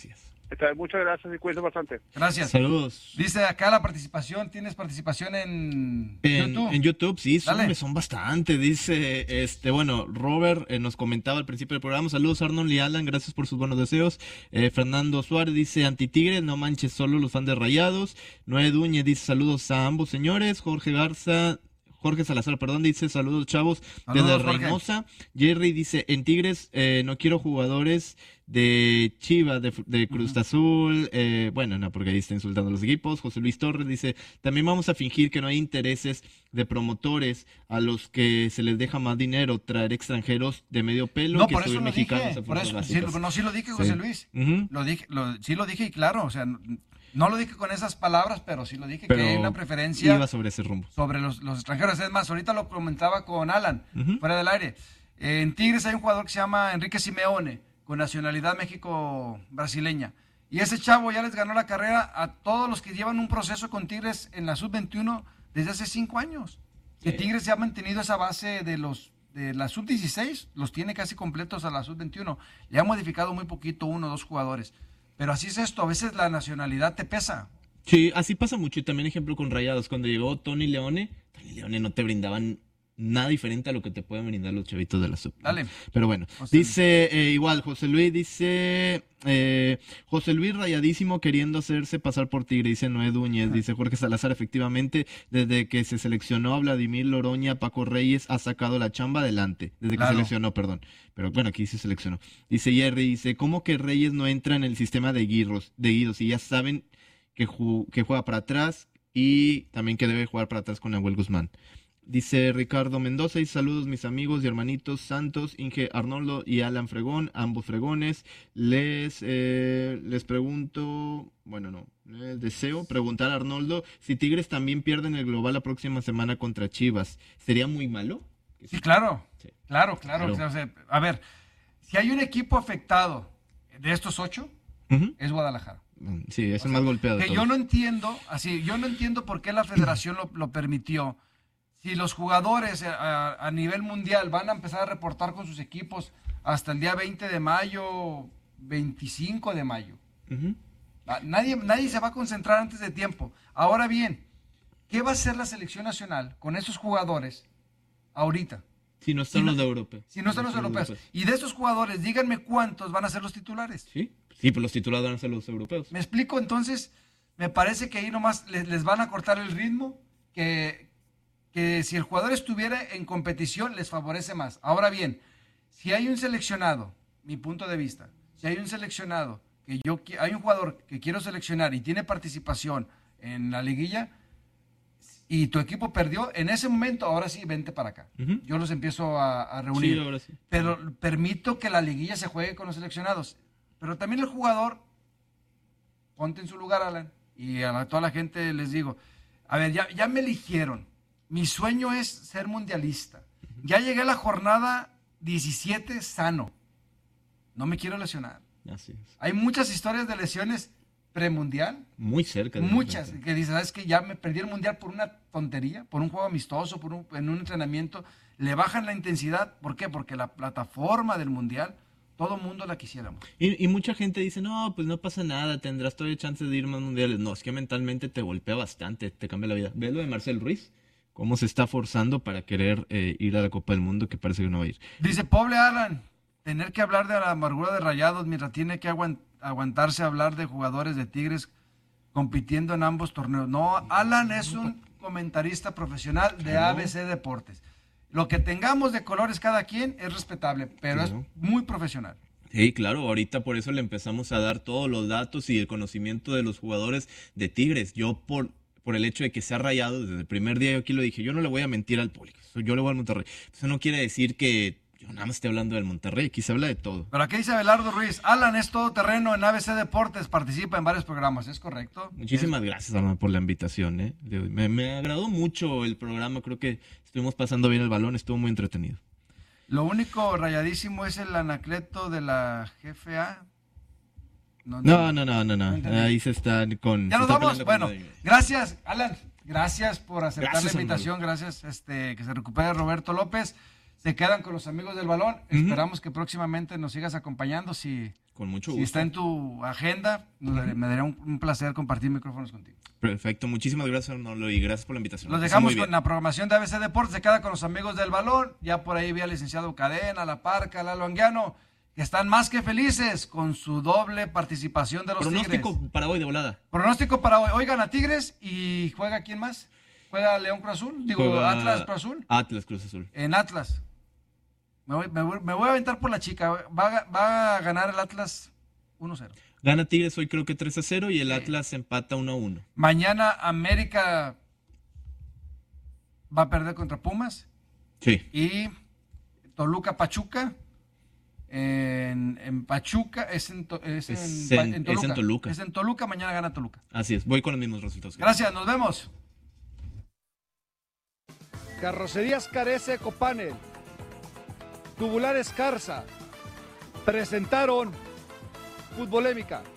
Está, muchas gracias y cuídense bastante. Gracias. Saludos. Dice acá la participación, ¿tienes participación en, En YouTube? En YouTube, sí, son, Dale. son bastante. Dice, este, bueno, Robert eh, nos comentaba al principio del programa. Saludos, Arnold y Alan, gracias por sus buenos deseos. Eh, Fernando Suárez dice, antitigre, no manches solo los fans de Rayados. Noé Duñez dice, saludos a ambos señores. Jorge Garza... Jorge Salazar, perdón, dice, saludos chavos, Saludos, desde Jorge. Reynosa. Jerry dice, en Tigres eh, no quiero jugadores de Chivas, de, de Cruz uh-huh. Azul, eh, bueno, no, porque ahí está insultando a los equipos. José Luis Torres dice, también vamos a fingir que no hay intereses de promotores a los que se les deja más dinero, traer extranjeros de medio pelo No, que por eso subir lo mexicanos dije, a por fuerzas eso, sí, básicas. no, sí lo dije, José Sí. Luis, Uh-huh. lo dije, lo, sí lo dije y claro, o sea, no, no lo dije con esas palabras, pero sí lo dije, Pero que hay una preferencia iba sobre ese rumbo. sobre los, los extranjeros. Es más, ahorita lo comentaba con Alan, Uh-huh. fuera del aire. Eh, en Tigres hay un jugador que se llama Enrique Simeone, con nacionalidad México-brasileña. Y ese chavo ya les ganó la carrera a todos los que llevan un proceso con Tigres en la sub veintiuno desde hace cinco años. Que Sí. Tigres se ha mantenido esa base de los de la sub dieciséis, los tiene casi completos a la sub veintiuno. Le ha modificado muy poquito, uno o dos jugadores. Pero así es esto, a veces la nacionalidad te pesa. Sí, así pasa mucho. Y también ejemplo con Rayados. Cuando llegó Tony Leone, Tony Leone no te brindaban nada diferente a lo que te pueden brindar los chavitos de la sub. Dale. Pero bueno, José dice eh, igual, José Luis dice, eh, José Luis rayadísimo queriendo hacerse pasar por Tigre, dice Noé Duñez, dice Jorge Salazar, efectivamente, desde que se seleccionó a Vladimir Loroña, Paco Reyes ha sacado la chamba adelante, desde que Claro. seleccionó, perdón, pero bueno, aquí se seleccionó. Dice Jerry, dice, ¿cómo que Reyes no entra en el sistema de Guirros, de Guidos? Y ya saben que, ju- que juega para atrás y también que debe jugar para atrás con Nahuel Guzmán. Dice Ricardo Mendoza, y saludos mis amigos y hermanitos Santos, Inge Arnoldo y Alan Fregón, ambos fregones. Les, eh, les pregunto, bueno, no, les deseo preguntar a Arnoldo si Tigres también pierden el global la próxima semana contra Chivas. ¿Sería muy malo? Sí, claro, Sí. claro, claro. Claro. O sea, a ver, si hay un equipo afectado de estos ocho, Ujú. es Guadalajara. Sí, es el más golpeado de Que yo todos. no entiendo, así, yo no entiendo por qué la federación lo, lo permitió. Si los jugadores a, a nivel mundial van a empezar a reportar con sus equipos hasta el día veinte de mayo, veinticinco de mayo. Ujú. Ah, Nadie, nadie se va a concentrar antes de tiempo. Ahora bien, ¿qué va a hacer la selección nacional con esos jugadores ahorita? Si no están Si no- los de Europa. Si no están los europeos. Y de estos jugadores, díganme cuántos van a ser los titulares. Sí, sí, pues los titulares van a ser los europeos. ¿Me explico? Entonces, me parece que ahí nomás les, les van a cortar el ritmo, que, que si el jugador estuviera en competición les favorece más. Ahora bien, si hay un seleccionado, mi punto de vista, si hay un seleccionado, que yo qui- hay un jugador que quiero seleccionar y tiene participación en la liguilla y tu equipo perdió, en ese momento, ahora sí, vente para acá. Ujú. Yo los empiezo a, a reunir. Sí, ahora sí. Pero permito que la liguilla se juegue con los seleccionados. Pero también el jugador, ponte en su lugar, Alan, y a la- toda la gente les digo, a ver, ya, ya me eligieron. Mi sueño es ser mundialista. Ya llegué a la jornada diecisiete sano. No me quiero lesionar. Así es. Hay muchas historias de lesiones premundial, Muy cerca. de muchas, repente. que dices, ¿sabes que ya me perdí el mundial por una tontería, por un juego amistoso, por un, en un entrenamiento? Le bajan la intensidad. ¿Por qué? Porque la plataforma del mundial, todo mundo la quisiéramos. Y, y mucha gente dice, no, pues no pasa nada, tendrás todavía chances de ir más mundiales. No, es que mentalmente te golpea bastante, te cambia la vida. Ve lo de Marcel Ruiz, cómo se está forzando para querer eh, ir a la Copa del Mundo, que parece que no va a ir. Dice, pobre Alan, tener que hablar de la amargura de Rayados mientras tiene que aguant- aguantarse a hablar de jugadores de Tigres compitiendo en ambos torneos. No, Alan es un comentarista profesional de Claro. A B C Deportes. Lo que tengamos de colores cada quien es respetable, pero Claro. es muy profesional. Sí, claro, ahorita por eso le empezamos a dar todos los datos y el conocimiento de los jugadores de Tigres. Yo por, por el hecho de que se ha rayado desde el primer día, yo aquí lo dije, yo no le voy a mentir al público, yo le voy al Monterrey. Eso no quiere decir que yo nada más esté hablando del Monterrey, aquí se habla de todo. Pero aquí dice Abelardo Ruiz, Alan es todo terreno en A B C Deportes, participa en varios programas, ¿es correcto? Muchísimas gracias, Arnold, por la invitación. ¿eh? Me, me agradó mucho el programa, creo que estuvimos pasando bien el balón, estuvo muy entretenido. Lo único rayadísimo es el anacleto de la G F A. No, no, no, no, no, No entendí. ahí se están con... Ya se nos está vamos. peleando Bueno, con Vladimir. gracias, Alan. Gracias por aceptar Gracias, la invitación. Gracias, este, que se recupere Roberto López. Se quedan con los amigos del balón. Esperamos que próximamente nos sigas acompañando. Si Con mucho Si gusto. está en tu agenda, uh-huh. me daría un, un placer compartir micrófonos contigo. Perfecto, muchísimas gracias, Arnoldo, y gracias por la invitación. Los dejamos con la programación de A B C Deportes, se queda con los amigos del balón. Ya por ahí vi al licenciado Cadena, La Parca, Lalo Anguiano, que están más que felices con su doble participación de los Pronóstico Tigres. para hoy de volada. Pronóstico para hoy. Hoy gana Tigres y juega ¿quién más? ¿Juega León Cruz Azul? Digo, Juega Atlas Cruz Azul. Atlas Cruz Azul. En Atlas. Me voy, me voy, me voy a aventar por la chica. Va, va a ganar el Atlas uno cero. Gana Tigres hoy creo que tres a cero y el Atlas empata uno a uno. Mañana América va a perder contra Pumas. Sí. Y Toluca Pachuca. En, en Pachuca es en, es, es, en, en, en Toluca. es en Toluca. Es en Toluca, mañana gana Toluca. Así es, voy con los mismos resultados. Gracias, nos vemos. Carrocerías Carece Ecopanel, Tubular Escarza, presentaron Futbolémica.